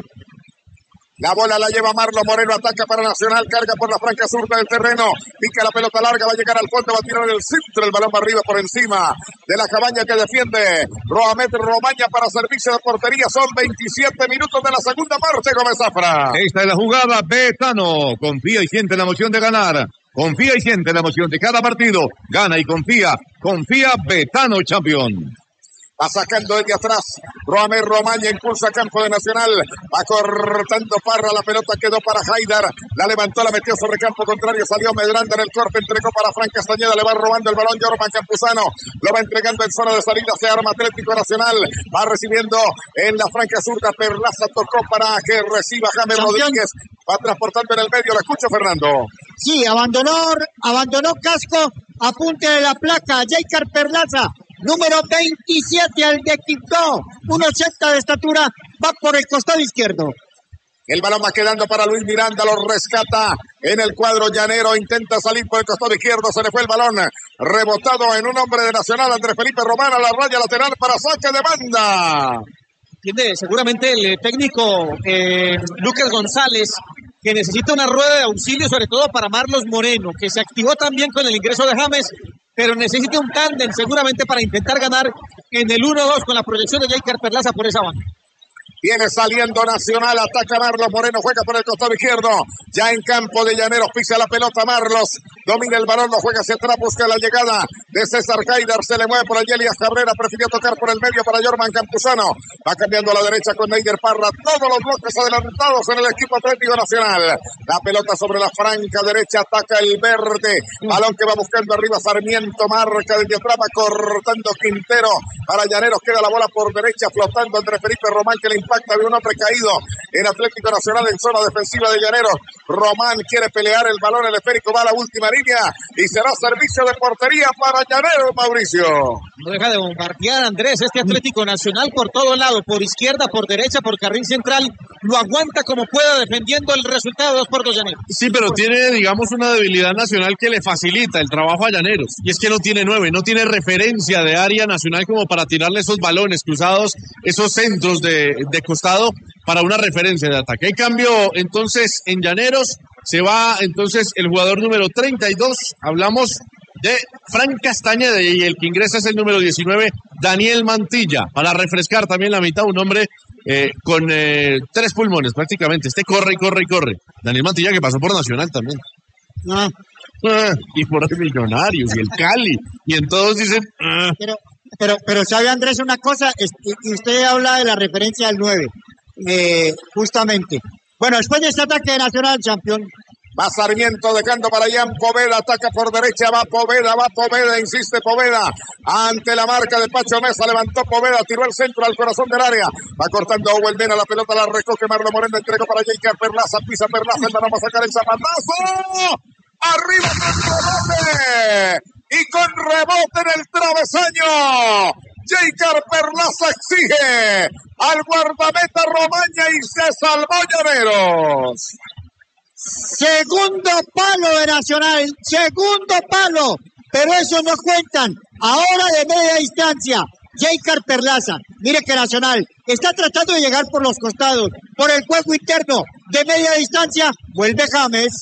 La bola la lleva Marlon Moreno, ataca para Nacional, carga por la franca zurda del terreno, pica la pelota larga, va a llegar al fondo, va a tirar el centro, el balón va arriba por encima de la cabaña que defiende Roamet Romaña para servicio de portería. Son veintisiete minutos de la segunda parte, Gómez Zafra. Esta es la jugada, Betano, confía y siente la emoción de ganar, confía y siente la emoción de cada partido, gana y confía, confía Betano Champion. Va sacando desde atrás. Roamer Romaña impulsa campo de Nacional. Va cortando Parra. La pelota quedó para Haider. La levantó, la metió sobre campo contrario. Salió Medranda en el corte. Entregó para Frank Castañeda. Le va robando el balón Jorman Campuzano. Lo va entregando en zona de salida. Se arma Atlético Nacional. Va recibiendo en la franca zurda. Perlaza tocó para que reciba James Rodríguez. Va transportando en el medio. ¿Lo escucho, Fernando? Sí, abandonó, abandonó Casco. Apunte de la placa. Jacar Perlaza. Número veintisiete al de Quibdó, uno ochenta de estatura, va por el costado izquierdo. El balón va quedando para Luis Miranda, lo rescata en el cuadro llanero, intenta salir por el costado izquierdo, se le fue el balón, rebotado en un hombre de Nacional, Andrés Felipe Román a la raya lateral para saque de banda. Tiene seguramente el técnico eh, Lucas González, que necesita una rueda de auxilio, sobre todo para Marlos Moreno, que se activó también con el ingreso de James, pero necesita un tándem seguramente para intentar ganar en el uno dos con la proyección de Jaicar Perlaza por esa banda. Viene saliendo Nacional, ataca Marlos Moreno, juega por el costado izquierdo, ya en campo de Llaneros, pisa la pelota Marlos, domina el balón, lo juega hacia atrás, busca la llegada de César Haider, se le mueve por allí Elías Cabrera, prefirió tocar por el medio para Jorman Campuzano, va cambiando a la derecha con Neider Parra, todos los bloques adelantados en el equipo Atlético Nacional, la pelota sobre la franca derecha, ataca el verde, balón que va buscando arriba Sarmiento, marca desde atrás, va cortando Quintero, para Llaneros queda la bola por derecha, flotando entre Felipe Román, que le impacta de un hombre caído en Atlético Nacional en zona defensiva de Llaneros. Román quiere pelear el balón, el esférico va a la última línea y será servicio de portería para Llaneros, Mauricio. No deja de bombardear, Andrés, este Atlético Nacional por todo lado, por izquierda, por derecha, por carril central, lo aguanta como pueda defendiendo el resultado dos por dos Llaneros. Sí, pero tiene, digamos, una debilidad Nacional que le facilita el trabajo a Llaneros, y es que no tiene nueve, no tiene referencia de área Nacional como para tirarle esos balones cruzados, esos centros de, de costado para una referencia de ataque. En cambio, entonces, en Llaneros se va entonces el jugador número treinta y dos, hablamos de Frank Castañeda, y el que ingresa es el número diecinueve, Daniel Mantilla, para refrescar también la mitad, un hombre eh, con eh, tres pulmones prácticamente, este corre y corre y corre. Daniel Mantilla, que pasó por Nacional también. Ah. Ah, y por el Millonarios y el Cali, y en todos dicen ah. pero pero pero sabe Andrés una cosa, es, y usted habla de la referencia del nueve, eh, justamente. Bueno, después de este ataque de Nacional, campeón, va Sarmiento dejando para allá Poveda, ataca por derecha, va Poveda, va Poveda, insiste Poveda, ante la marca de Pacho Mesa, levantó Poveda, tiró el centro al corazón del área, va cortando a Huel Mena, la pelota la recoge Marlon Moreno, entregó para Jaicar Perlaza, pisa Perlaza, el balón va a sacar el zapatazo, arriba con rebote, y con rebote en el travesaño, Jaicar Perlaza exige al guardameta Romaña y se salvó Llaneros. Segundo palo de Nacional, segundo palo, pero eso no cuentan. Ahora de media distancia, Jaicar Perlaza. Mire que Nacional está tratando de llegar por los costados, por el juego interno. De media distancia, vuelve James.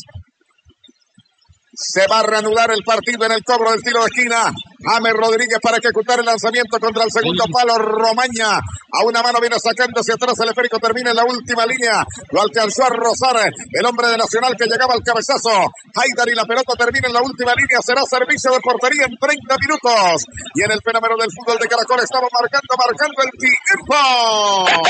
Se va a reanudar el partido en el cobro del tiro de esquina. James Rodríguez para ejecutar el lanzamiento contra el segundo palo. Romaña a una mano viene sacando hacia atrás. El esférico termina en la última línea. Lo alcanzó a rozar el hombre de Nacional que llegaba al cabezazo. Haider, y la pelota termina en la última línea. Será servicio de portería en treinta minutos. Y en el fenómeno del fútbol de Caracol estamos marcando, marcando el tiempo.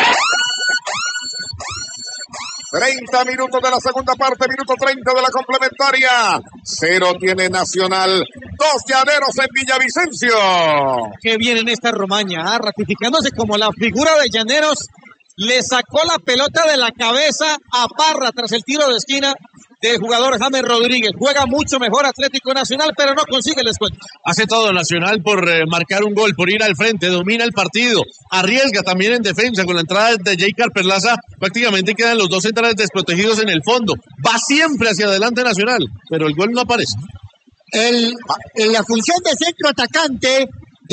treinta minutos de la segunda parte, minuto treinta de la complementaria. Cero tiene Nacional, dos Llaneros en Villavicencio. Qué bien en esta Romaña, ¿ah? Ratificándose como la figura de Llaneros. Le sacó la pelota de la cabeza a Parra tras el tiro de esquina del jugador James Rodríguez. Juega mucho mejor Atlético Nacional, pero no consigue el descuento. Hace todo Nacional por eh, marcar un gol, por ir al frente, domina el partido, arriesga también en defensa con la entrada de Jaicar Perlaza. Prácticamente quedan los dos centrales desprotegidos en el fondo. Va siempre hacia adelante Nacional, pero el gol no aparece. El, en la función de centro atacante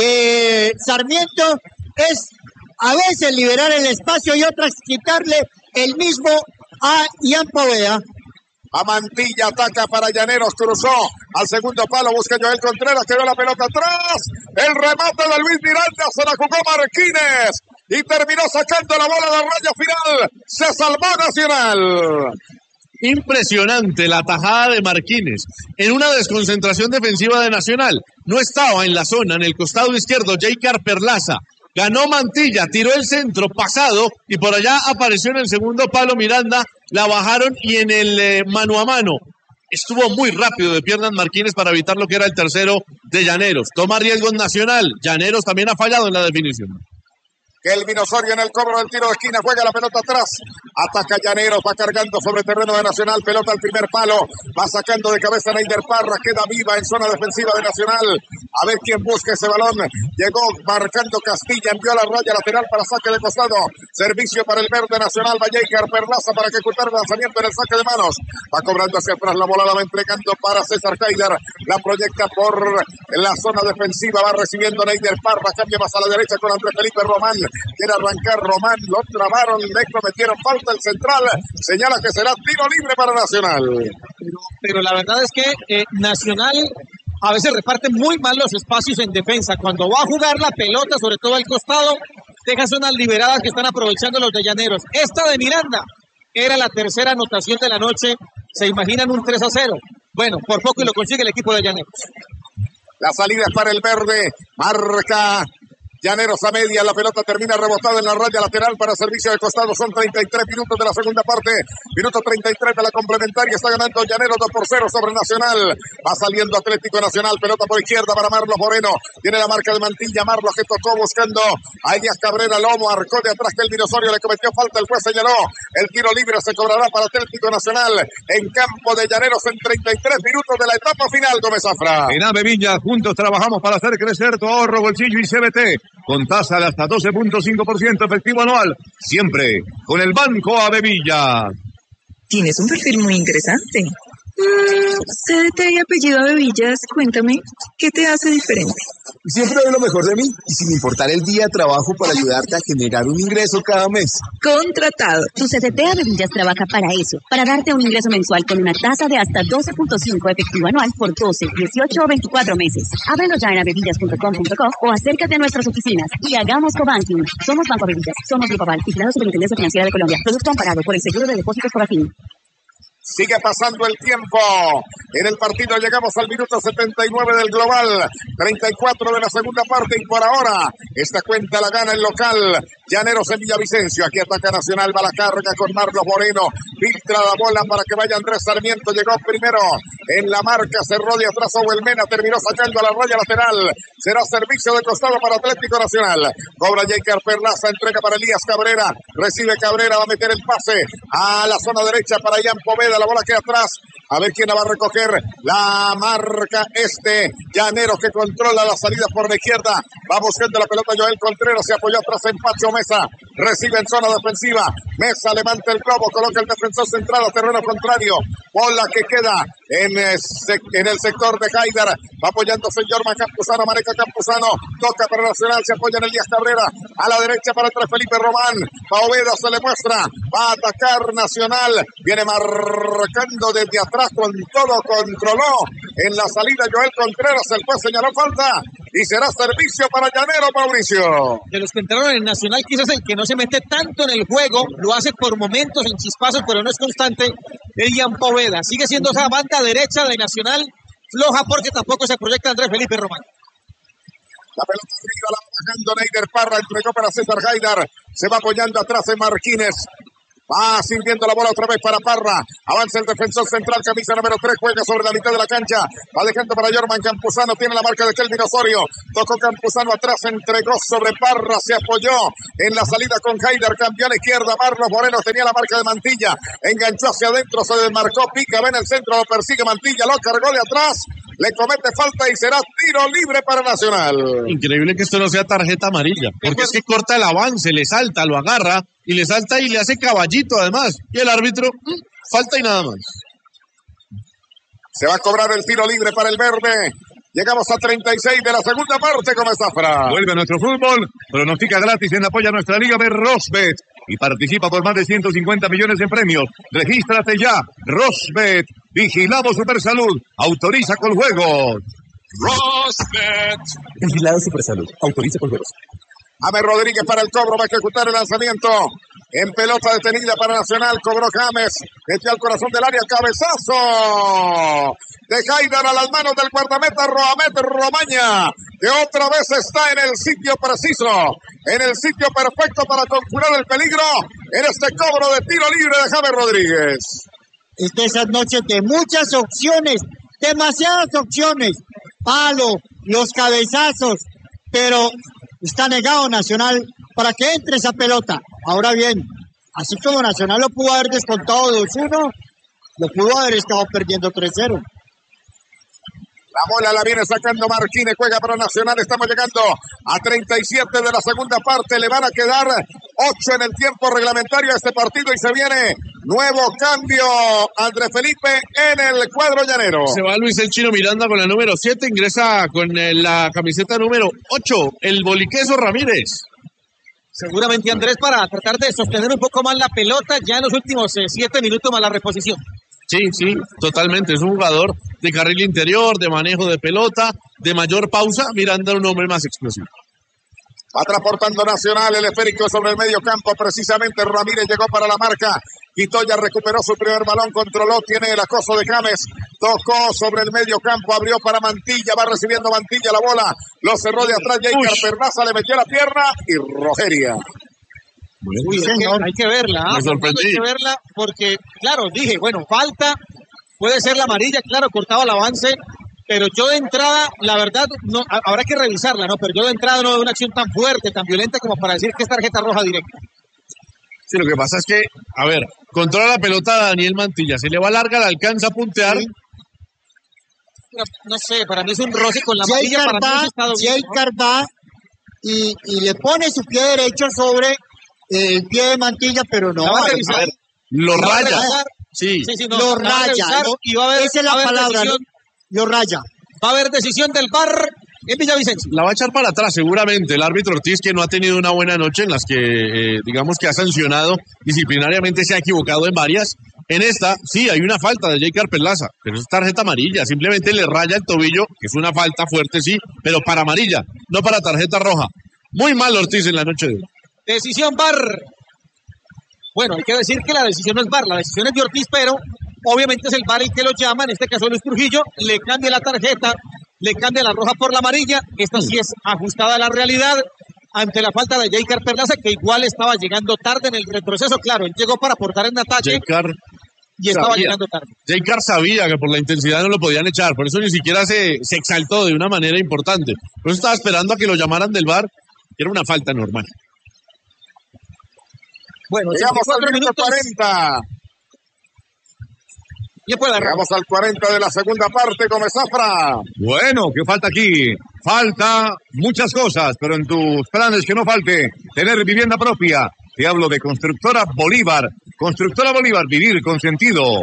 de Sarmiento es a veces liberar el espacio y otras quitarle el mismo a Ian Poveda. A Mantilla, ataca para Llaneros, cruzó al segundo palo, busca Joel Contreras, quedó la pelota atrás, el remate de Luis Miranda, se la jugó Marquines y terminó sacando la bola de raya final, se salvó Nacional. Impresionante la tajada de Marquines en una desconcentración defensiva de Nacional. No estaba en la zona, en el costado izquierdo, Jaicar Perlaza. Ganó Mantilla, tiró el centro pasado y por allá apareció en el segundo palo Miranda, la bajaron y en el eh, mano a mano estuvo muy rápido de piernas Marquines para evitar lo que era el tercero de Llaneros. Toma riesgos Nacional, Llaneros también ha fallado en la definición. Kelvin Osorio en el cobro del tiro de esquina, juega la pelota atrás, ataca Llaneros, va cargando sobre terreno de Nacional, pelota al primer palo, va sacando de cabeza Neider Parra, queda viva en zona defensiva de Nacional, a ver quién busca ese balón, llegó marcando Castilla, envió la raya lateral para saque de costado, servicio para el verde Nacional, va Jaicar Perlaza para ejecutar el lanzamiento en el saque de manos, va cobrando hacia atrás la bola, la va entregando para César Haider, la proyecta por la zona defensiva, va recibiendo Neider Parra, cambia más a la derecha con Andrés Felipe Román, quiere arrancar Román, lo trabaron, le cometieron falta el central, señala que será tiro libre para Nacional. Pero, pero la verdad es que eh, Nacional a veces reparte muy mal los espacios en defensa. Cuando va a jugar la pelota, sobre todo al costado, deja zonas liberadas que están aprovechando los de Llaneros. Esta de Miranda era la tercera anotación de la noche. ¿Se imaginan un tres a cero? Bueno, por poco y lo consigue el equipo de Llaneros. La salida es para el verde. Marca Llaneros a media, la pelota termina rebotada en la raya lateral para servicio de costado. Son treinta y tres minutos de la segunda parte, minuto treinta y tres de la complementaria. Está ganando Llaneros dos por cero sobre Nacional. Va saliendo Atlético Nacional, pelota por izquierda para Marlos Moreno. Tiene la marca de Mantilla, Marlos que tocó buscando a Elías Cabrera. Lomo arcó de atrás que el Dinosaurio le cometió falta, el juez señaló. El tiro libre se cobrará para Atlético Nacional en campo de Llaneros en treinta y tres minutos de la etapa final, Gómez Zafra. En Ave Villa, juntos trabajamos para hacer crecer tu ahorro, bolsillo y C B T. Con tasa de hasta doce punto cinco por ciento efectivo anual. Siempre con el Banco Ave Villa. Tienes un perfil muy interesante. C D T y apellido Abevillas, cuéntame, ¿qué te hace diferente? Siempre doy lo mejor de mí y sin importar el día trabajo para ayudarte a generar un ingreso cada mes. Contratado. Tu C D T Abevillas trabaja para eso, para darte un ingreso mensual con una tasa de hasta doce punto cinco efectivo anual por doce, dieciocho o veinticuatro meses. Ábrelo ya en abevillas punto com punto co o acércate a nuestras oficinas y hagamos cobanking. Somos Banco Abevillas, somos Grupo Aval, vigilado Superintendencia Financiera de Colombia. Producto amparado por el Seguro de Depósitos Cobafin. Sigue pasando el tiempo. En el partido llegamos al minuto setenta y nueve del global. treinta y cuatro de la segunda parte y por ahora esta cuenta la gana el local. Llaneros en Villavicencio. Aquí ataca Nacional, va la carga con Marlos Moreno. Filtra la bola para que vaya Andrés Sarmiento. Llegó primero en la marca. Cerró de atrás Ovelmena. Terminó sacando a la raya lateral. Será servicio de costado para Atlético Nacional. Cobra Jaker Perlaza. Entrega para Elías Cabrera. Recibe Cabrera. Va a meter el pase a la zona derecha para Ian Poveda. La bola queda atrás. A ver quién la va a recoger. La marca este. Llaneros que controla la salida por la izquierda. Va buscando la pelota Joel Contreras. Se apoyó atrás en Pacho Mesa. Recibe en zona defensiva. Mesa levanta el globo. Coloca el defensor central a terreno contrario. Bola que queda en, en el sector de Haidar. Va apoyándose Jorman Campuzano. Maneca Campuzano. Toca para Nacional. Se apoya en Elías Cabrera. A la derecha para Andrés Felipe Román. Paoveda se le muestra. Va a atacar Nacional. Viene marcando desde atrás con todo. Controló en la salida Joel Contreras. El juez señaló falta. Y será servicio para Llanero, Mauricio. De los que entraron en Nacional, quizás el que no se mete tanto en el juego, lo hace por momentos, en chispazos, pero no es constante, es Ian Poveda. Sigue siendo esa banda derecha de Nacional, floja porque tampoco se proyecta Andrés Felipe Román. La pelota arriba, la va bajando Neider Parra, entregó para César Haidar, se va apoyando atrás en Marquínez. Va sintiendo la bola otra vez para Parra. Avanza el defensor central, camisa número tres, juega sobre la mitad de la cancha. Va dejando para Jorman Campuzano, tiene la marca de Kelvin Osorio. Tocó Campuzano atrás, entregó sobre Parra, se apoyó en la salida con Haidar, cambió a la izquierda. Marlos Moreno tenía la marca de Mantilla, enganchó hacia adentro, se desmarcó, pica, ve en el centro, lo persigue Mantilla, lo cargó de atrás. Le comete falta y será tiro libre para Nacional. Increíble que esto no sea tarjeta amarilla, porque es que corta el avance, le salta, lo agarra y le salta y le hace caballito además. Y el árbitro, mmm, falta y nada más. Se va a cobrar el tiro libre para el verde. Llegamos a treinta y seis de la segunda parte con Zafra. Vuelve a nuestro fútbol, pronostica gratis en apoyo a nuestra liga de Rosbet y participa por más de ciento cincuenta millones en premios. Regístrate ya, Rosbet, vigilado Supersalud, autoriza con juegos. Rosbet. Vigilado Supersalud, autoriza con juegos. James Rodríguez para el cobro, va a ejecutar el lanzamiento. En pelota detenida para Nacional, cobró James, metió al corazón del área, cabezazo de Haidar a las manos del guardameta Roamet Romaña, que otra vez está en el sitio preciso, en el sitio perfecto para conjurar el peligro, en este cobro de tiro libre de James Rodríguez. Es de esas noches de muchas opciones, demasiadas opciones, palo, los cabezazos, pero está negado Nacional para que entre esa pelota. Ahora bien, así como Nacional lo pudo haber descontado dos uno, lo pudo haber estado perdiendo tres cero. La bola la viene sacando Marquínez, juega para Nacional, estamos llegando a treinta y siete de la segunda parte, le van a quedar ocho en el tiempo reglamentario a este partido y se viene nuevo cambio, Andrés Felipe en el cuadro llanero. Se va Luis el Chino Miranda con la número siete, ingresa con la camiseta número ocho, el Boliqueso Ramírez. Seguramente Andrés para tratar de sostener un poco más la pelota ya en los últimos eh, siete minutos más la reposición. Sí, sí, totalmente. Es un jugador de carril interior, de manejo de pelota, de mayor pausa. Miranda, un hombre más explosivo. Va transportando Nacional el esférico sobre el medio campo. Precisamente Ramírez llegó para la marca. Quitoya recuperó su primer balón, controló, tiene el acoso de James. Tocó sobre el medio campo, abrió para Mantilla. Va recibiendo Mantilla la bola. Lo cerró de atrás. Jaker Perlaza le metió la pierna y Rogeria. Uy, hay, que, hay que verla, ¿eh? Me sorprendí. Hay que verla porque, claro, dije, bueno, falta, puede ser la amarilla, claro, cortaba el avance, pero yo de entrada, la verdad, no, habrá que revisarla, ¿no? Pero yo de entrada no veo una acción tan fuerte, tan violenta como para decir que es tarjeta roja directa. Sí, lo que pasa es que, a ver, controla la pelota a Daniel Mantilla, se le va larga, la alcanza a puntear. Sí. No, no sé, para mí es un roce con la amarilla, para mí es estado bien, ¿no? va y, y le pone su pie derecho sobre el pie de Mantilla, pero no. A ver, lo La raya. revisar. Sí, Sí, sí, no, lo la va a raya. revisar ¿no? y va a haber, Esa es va a la haber palabra, decisión, ¿no? Lo raya. va a haber decisión del V A R en Villavicencio. la va a echar para atrás seguramente el árbitro Ortiz, que no ha tenido una buena noche, en las que eh, digamos que ha sancionado disciplinariamente, se ha equivocado en varias. En esta, sí, hay una falta de Jaker Perlaza, pero es tarjeta amarilla, simplemente le raya el tobillo, que es una falta fuerte, sí, pero para amarilla, no para tarjeta roja. Muy mal Ortiz en la noche de hoy. Decisión V A R. Bueno, hay que decir que la decisión no es V A R, la decisión es de Ortiz, pero obviamente es el V A R el que lo llama, en este caso Luis Trujillo, le cambia la tarjeta, le cambia la roja por la amarilla. Esta sí es ajustada a la realidad ante la falta de Jaker Perlaza, que igual estaba llegando tarde en el retroceso. Claro, él llegó para aportar en ataque Jaker y estaba sabía. llegando tarde. Jaker sabía que por la intensidad no lo podían echar, por eso ni siquiera se, se exaltó de una manera importante. Por eso estaba esperando a que lo llamaran del V A R, que era una falta normal. Bueno, Llegamos al cuatro minuto minutos. cuarenta. ¿Quién puede agarrar? Llegamos al cuarenta de la segunda parte, Gómez Zafra. Bueno, ¿qué falta aquí? Falta muchas cosas, pero en tus planes que no falte tener vivienda propia. Te hablo de Constructora Bolívar. Constructora Bolívar, vivir con sentido.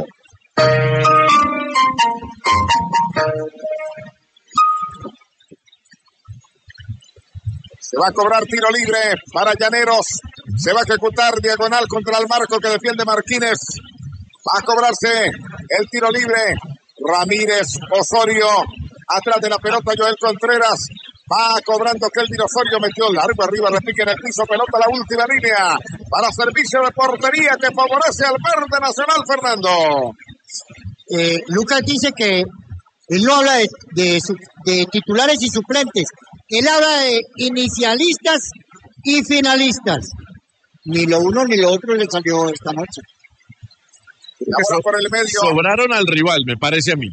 Se va a cobrar tiro libre para Llaneros. Se va a ejecutar diagonal contra el marco que defiende Martínez. Va a cobrarse el tiro libre. Ramírez Osorio. Atrás de la pelota Joel Contreras. Va cobrando Kelvin Osorio. Metió largo arriba. Repique en el piso. Pelota a la última línea. Para servicio de portería que favorece al Verde Nacional, Fernando. Eh, Lucas dice que él no habla de, de, su- de titulares y suplentes. Él habla de inicialistas y finalistas. Ni lo uno ni lo otro le salió esta noche. Ahora por el medio. Sobraron al rival, me parece a mí.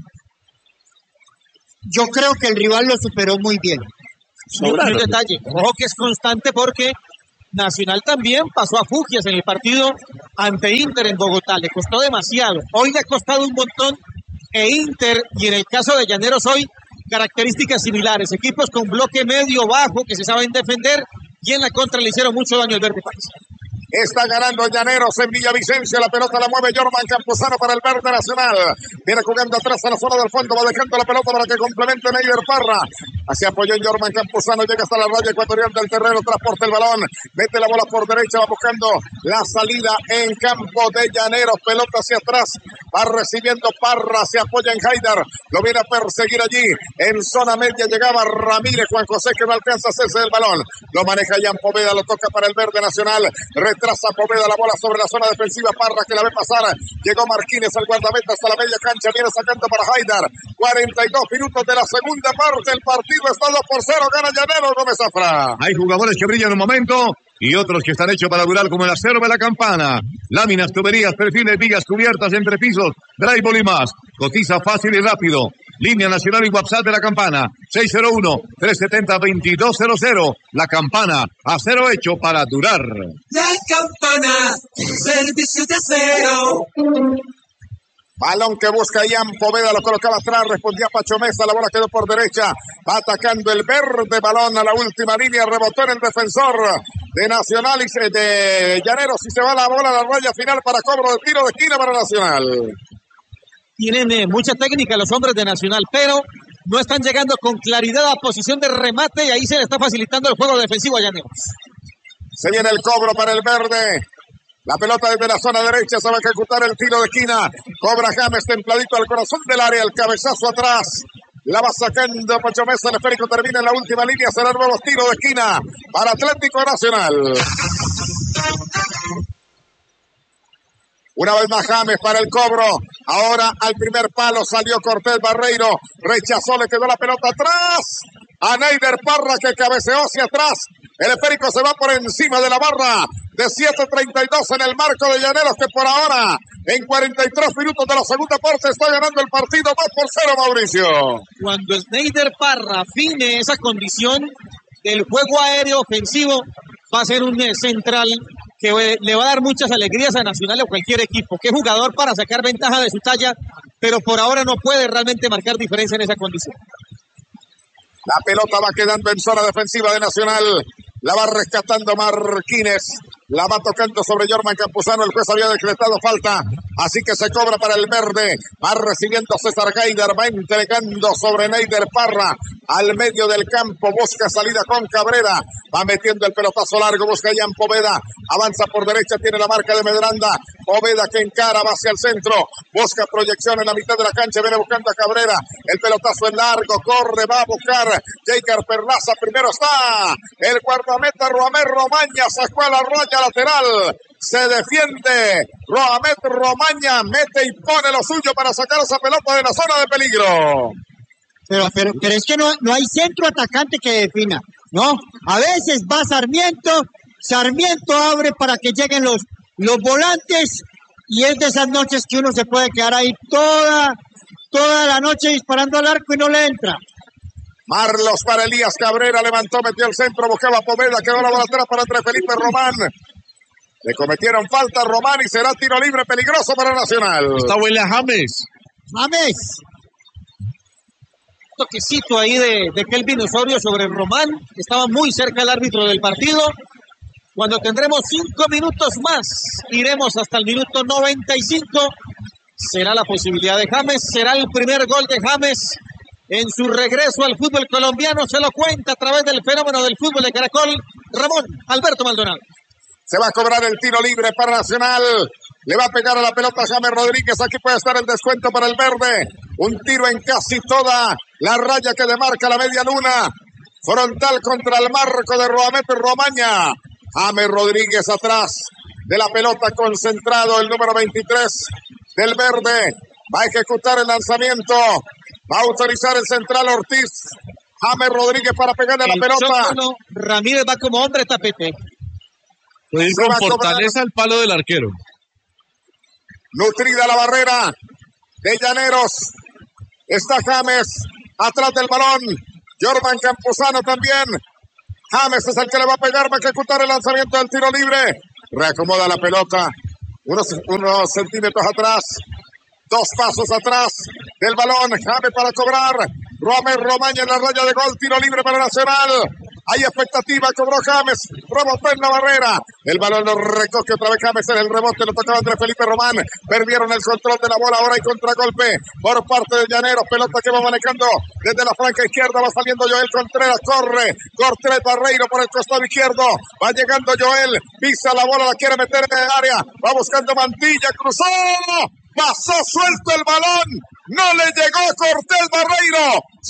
Yo creo que el rival lo superó muy bien. Y un un detalle, ojo que es constante porque Nacional también pasó a Fugias en el partido ante Inter en Bogotá. Le costó demasiado. Hoy le ha costado un montón. E Inter, y en el caso de Llaneros hoy, características similares. Equipos con bloque medio bajo que se saben defender y en la contra le hicieron mucho daño al Verde País. Está ganando Llaneros en Villavicencio. La pelota la mueve Jorman Campuzano para el Verde Nacional. Viene jugando atrás a la zona del fondo. Va dejando la pelota para que complemente Neider Parra. Así apoyó en Jorman Campuzano. Llega hasta la raya ecuatorial del terreno. Transporta el balón. Mete la bola por derecha. Va buscando la salida en campo de Llaneros. Pelota hacia atrás. Va recibiendo Parra. Se apoya en Haidar. Lo viene a perseguir allí. En zona media llegaba Ramírez. Juan José que no alcanza a hacerse del balón. Lo maneja Jan Poveda. Lo toca para el Verde Nacional. Traza Poveda la bola sobre la zona defensiva. Parra que la ve pasar. Llegó Martínez al guardameta hasta la media cancha. Viene sacando para Haidar. cuarenta y dos minutos de la segunda parte. El partido está dos por cero. Gana Llaneros, Gómez Zafra. Hay jugadores que brillan un momento y otros que están hechos para durar, como el acero de la campana. Láminas, tuberías, perfiles, vigas, cubiertas, entrepisos, drywall y más. Cotiza fácil y rápido. Línea nacional y WhatsApp de la campana. seis cero uno, tres siete cero, dos dos cero cero. La campana, acero hecho para durar. La campana, servicios de acero. Balón que busca Jan Poveda, lo colocaba atrás, respondía Pacho Mesa, la bola quedó por derecha, va atacando el Verde, balón a la última línea, rebotó en el defensor de Nacional y de Llaneros y se va la bola a la raya final para cobro de tiro de esquina para Nacional. Tienen eh, mucha técnica los hombres de Nacional, pero no están llegando con claridad a posición de remate y ahí se le está facilitando el juego defensivo a Llaneros. Se viene el cobro para el Verde. La pelota desde la zona derecha se va a ejecutar el tiro de esquina. Cobra James templadito al corazón del área. El cabezazo atrás. La va sacando Pacho Mesa. El esférico termina en la última línea. Será nuevo tiro de esquina para Atlético Nacional. Una vez más James para el cobro. Ahora al primer palo salió Cortés Barreiro. Rechazó, le quedó la pelota atrás. A Neider Parra que cabeceó hacia atrás. El esférico se va por encima de la barra de siete treinta y dos en el marco de Llaneros, que por ahora en cuarenta y tres minutos de la segunda parte está ganando el partido dos por cero, Mauricio. Cuando Neider Parra afine esa condición del juego aéreo ofensivo, va a ser un central que le va a dar muchas alegrías a Nacional o cualquier equipo. Qué jugador para sacar ventaja de su talla, pero por ahora no puede realmente marcar diferencia en esa condición. La pelota va quedando en zona defensiva de Nacional. La va rescatando Marquínez. La va tocando sobre Jorman Campuzano. El juez había decretado falta. Así que se cobra para el verde. Va recibiendo César Gaider. Va entregando sobre Neider Parra. Al medio del campo. Busca salida con Cabrera. Va metiendo el pelotazo largo. Busca Jan Poveda. Avanza por derecha. Tiene la marca de Medranda. Poveda que encara. Va hacia el centro. Busca proyección en la mitad de la cancha. Viene buscando a Cabrera. El pelotazo es largo. Corre. Va a buscar Jaker Perlaza. Primero está el guardameta Roamet Romaña. Sacó a la raya lateral. Se defiende Roamet Romaña. Mete y pone lo suyo para sacar esa pelota de la zona de peligro. Pero, pero, pero es que no, no hay centro atacante que defina, ¿no? A veces va Sarmiento, Sarmiento abre para que lleguen los, los volantes y es de esas noches que uno se puede quedar ahí toda, toda la noche disparando al arco y no le entra. Marlos para Elías Cabrera, levantó, metió el centro, buscaba Poveda, quedó la bola atrás para Andrés Felipe Román. Le cometieron falta a Román y será tiro libre peligroso para Nacional. Está huele a James. James. Toquecito ahí de, de Kelvin Osorio sobre Román. Estaba muy cerca el árbitro del partido. Cuando tendremos cinco minutos más, iremos hasta el minuto noventa y cinco. Será la posibilidad de James. Será el primer gol de James en su regreso al fútbol colombiano. Se lo cuenta a través del fenómeno del fútbol de Caracol, Ramón Alberto Maldonado. Se va a cobrar el tiro libre para Nacional. Le va a pegar a la pelota James Rodríguez. Aquí puede estar el descuento para el verde. Un tiro en casi toda la raya que demarca la media luna. Frontal contra el marco de Roamet Romaña. James Rodríguez atrás de la pelota, concentrado el número veintitrés del verde. Va a ejecutar el lanzamiento. Va a autorizar el central Ortiz. James Rodríguez para pegarle a la pelota. Chocano, Ramírez va como hombre tapete. Puede ir con fortaleza al palo del arquero. Nutrida la barrera de Llaneros. Está James atrás del balón. Jorman Campuzano también. James es el que le va a pegar, va a ejecutar el lanzamiento del tiro libre. Reacomoda la pelota. Unos, unos centímetros atrás. Dos pasos atrás del balón. James para cobrar. Roamet Romaña en la raya de gol. Tiro libre para Nacional. Hay expectativa, cobró James, rebotó en la barrera, el balón lo recoge otra vez James en el rebote, lo tocaba Andrés Felipe Román, perdieron el control de la bola, ahora hay contragolpe por parte de Llaneros, pelota que va manejando desde la franca izquierda, va saliendo Joel Contreras, corre, Cortés Barreiro por el costado izquierdo, va llegando Joel, pisa la bola, la quiere meter en el área, va buscando Mantilla, cruzó, pasó suelto el balón, no le llegó Cortés Barreiro,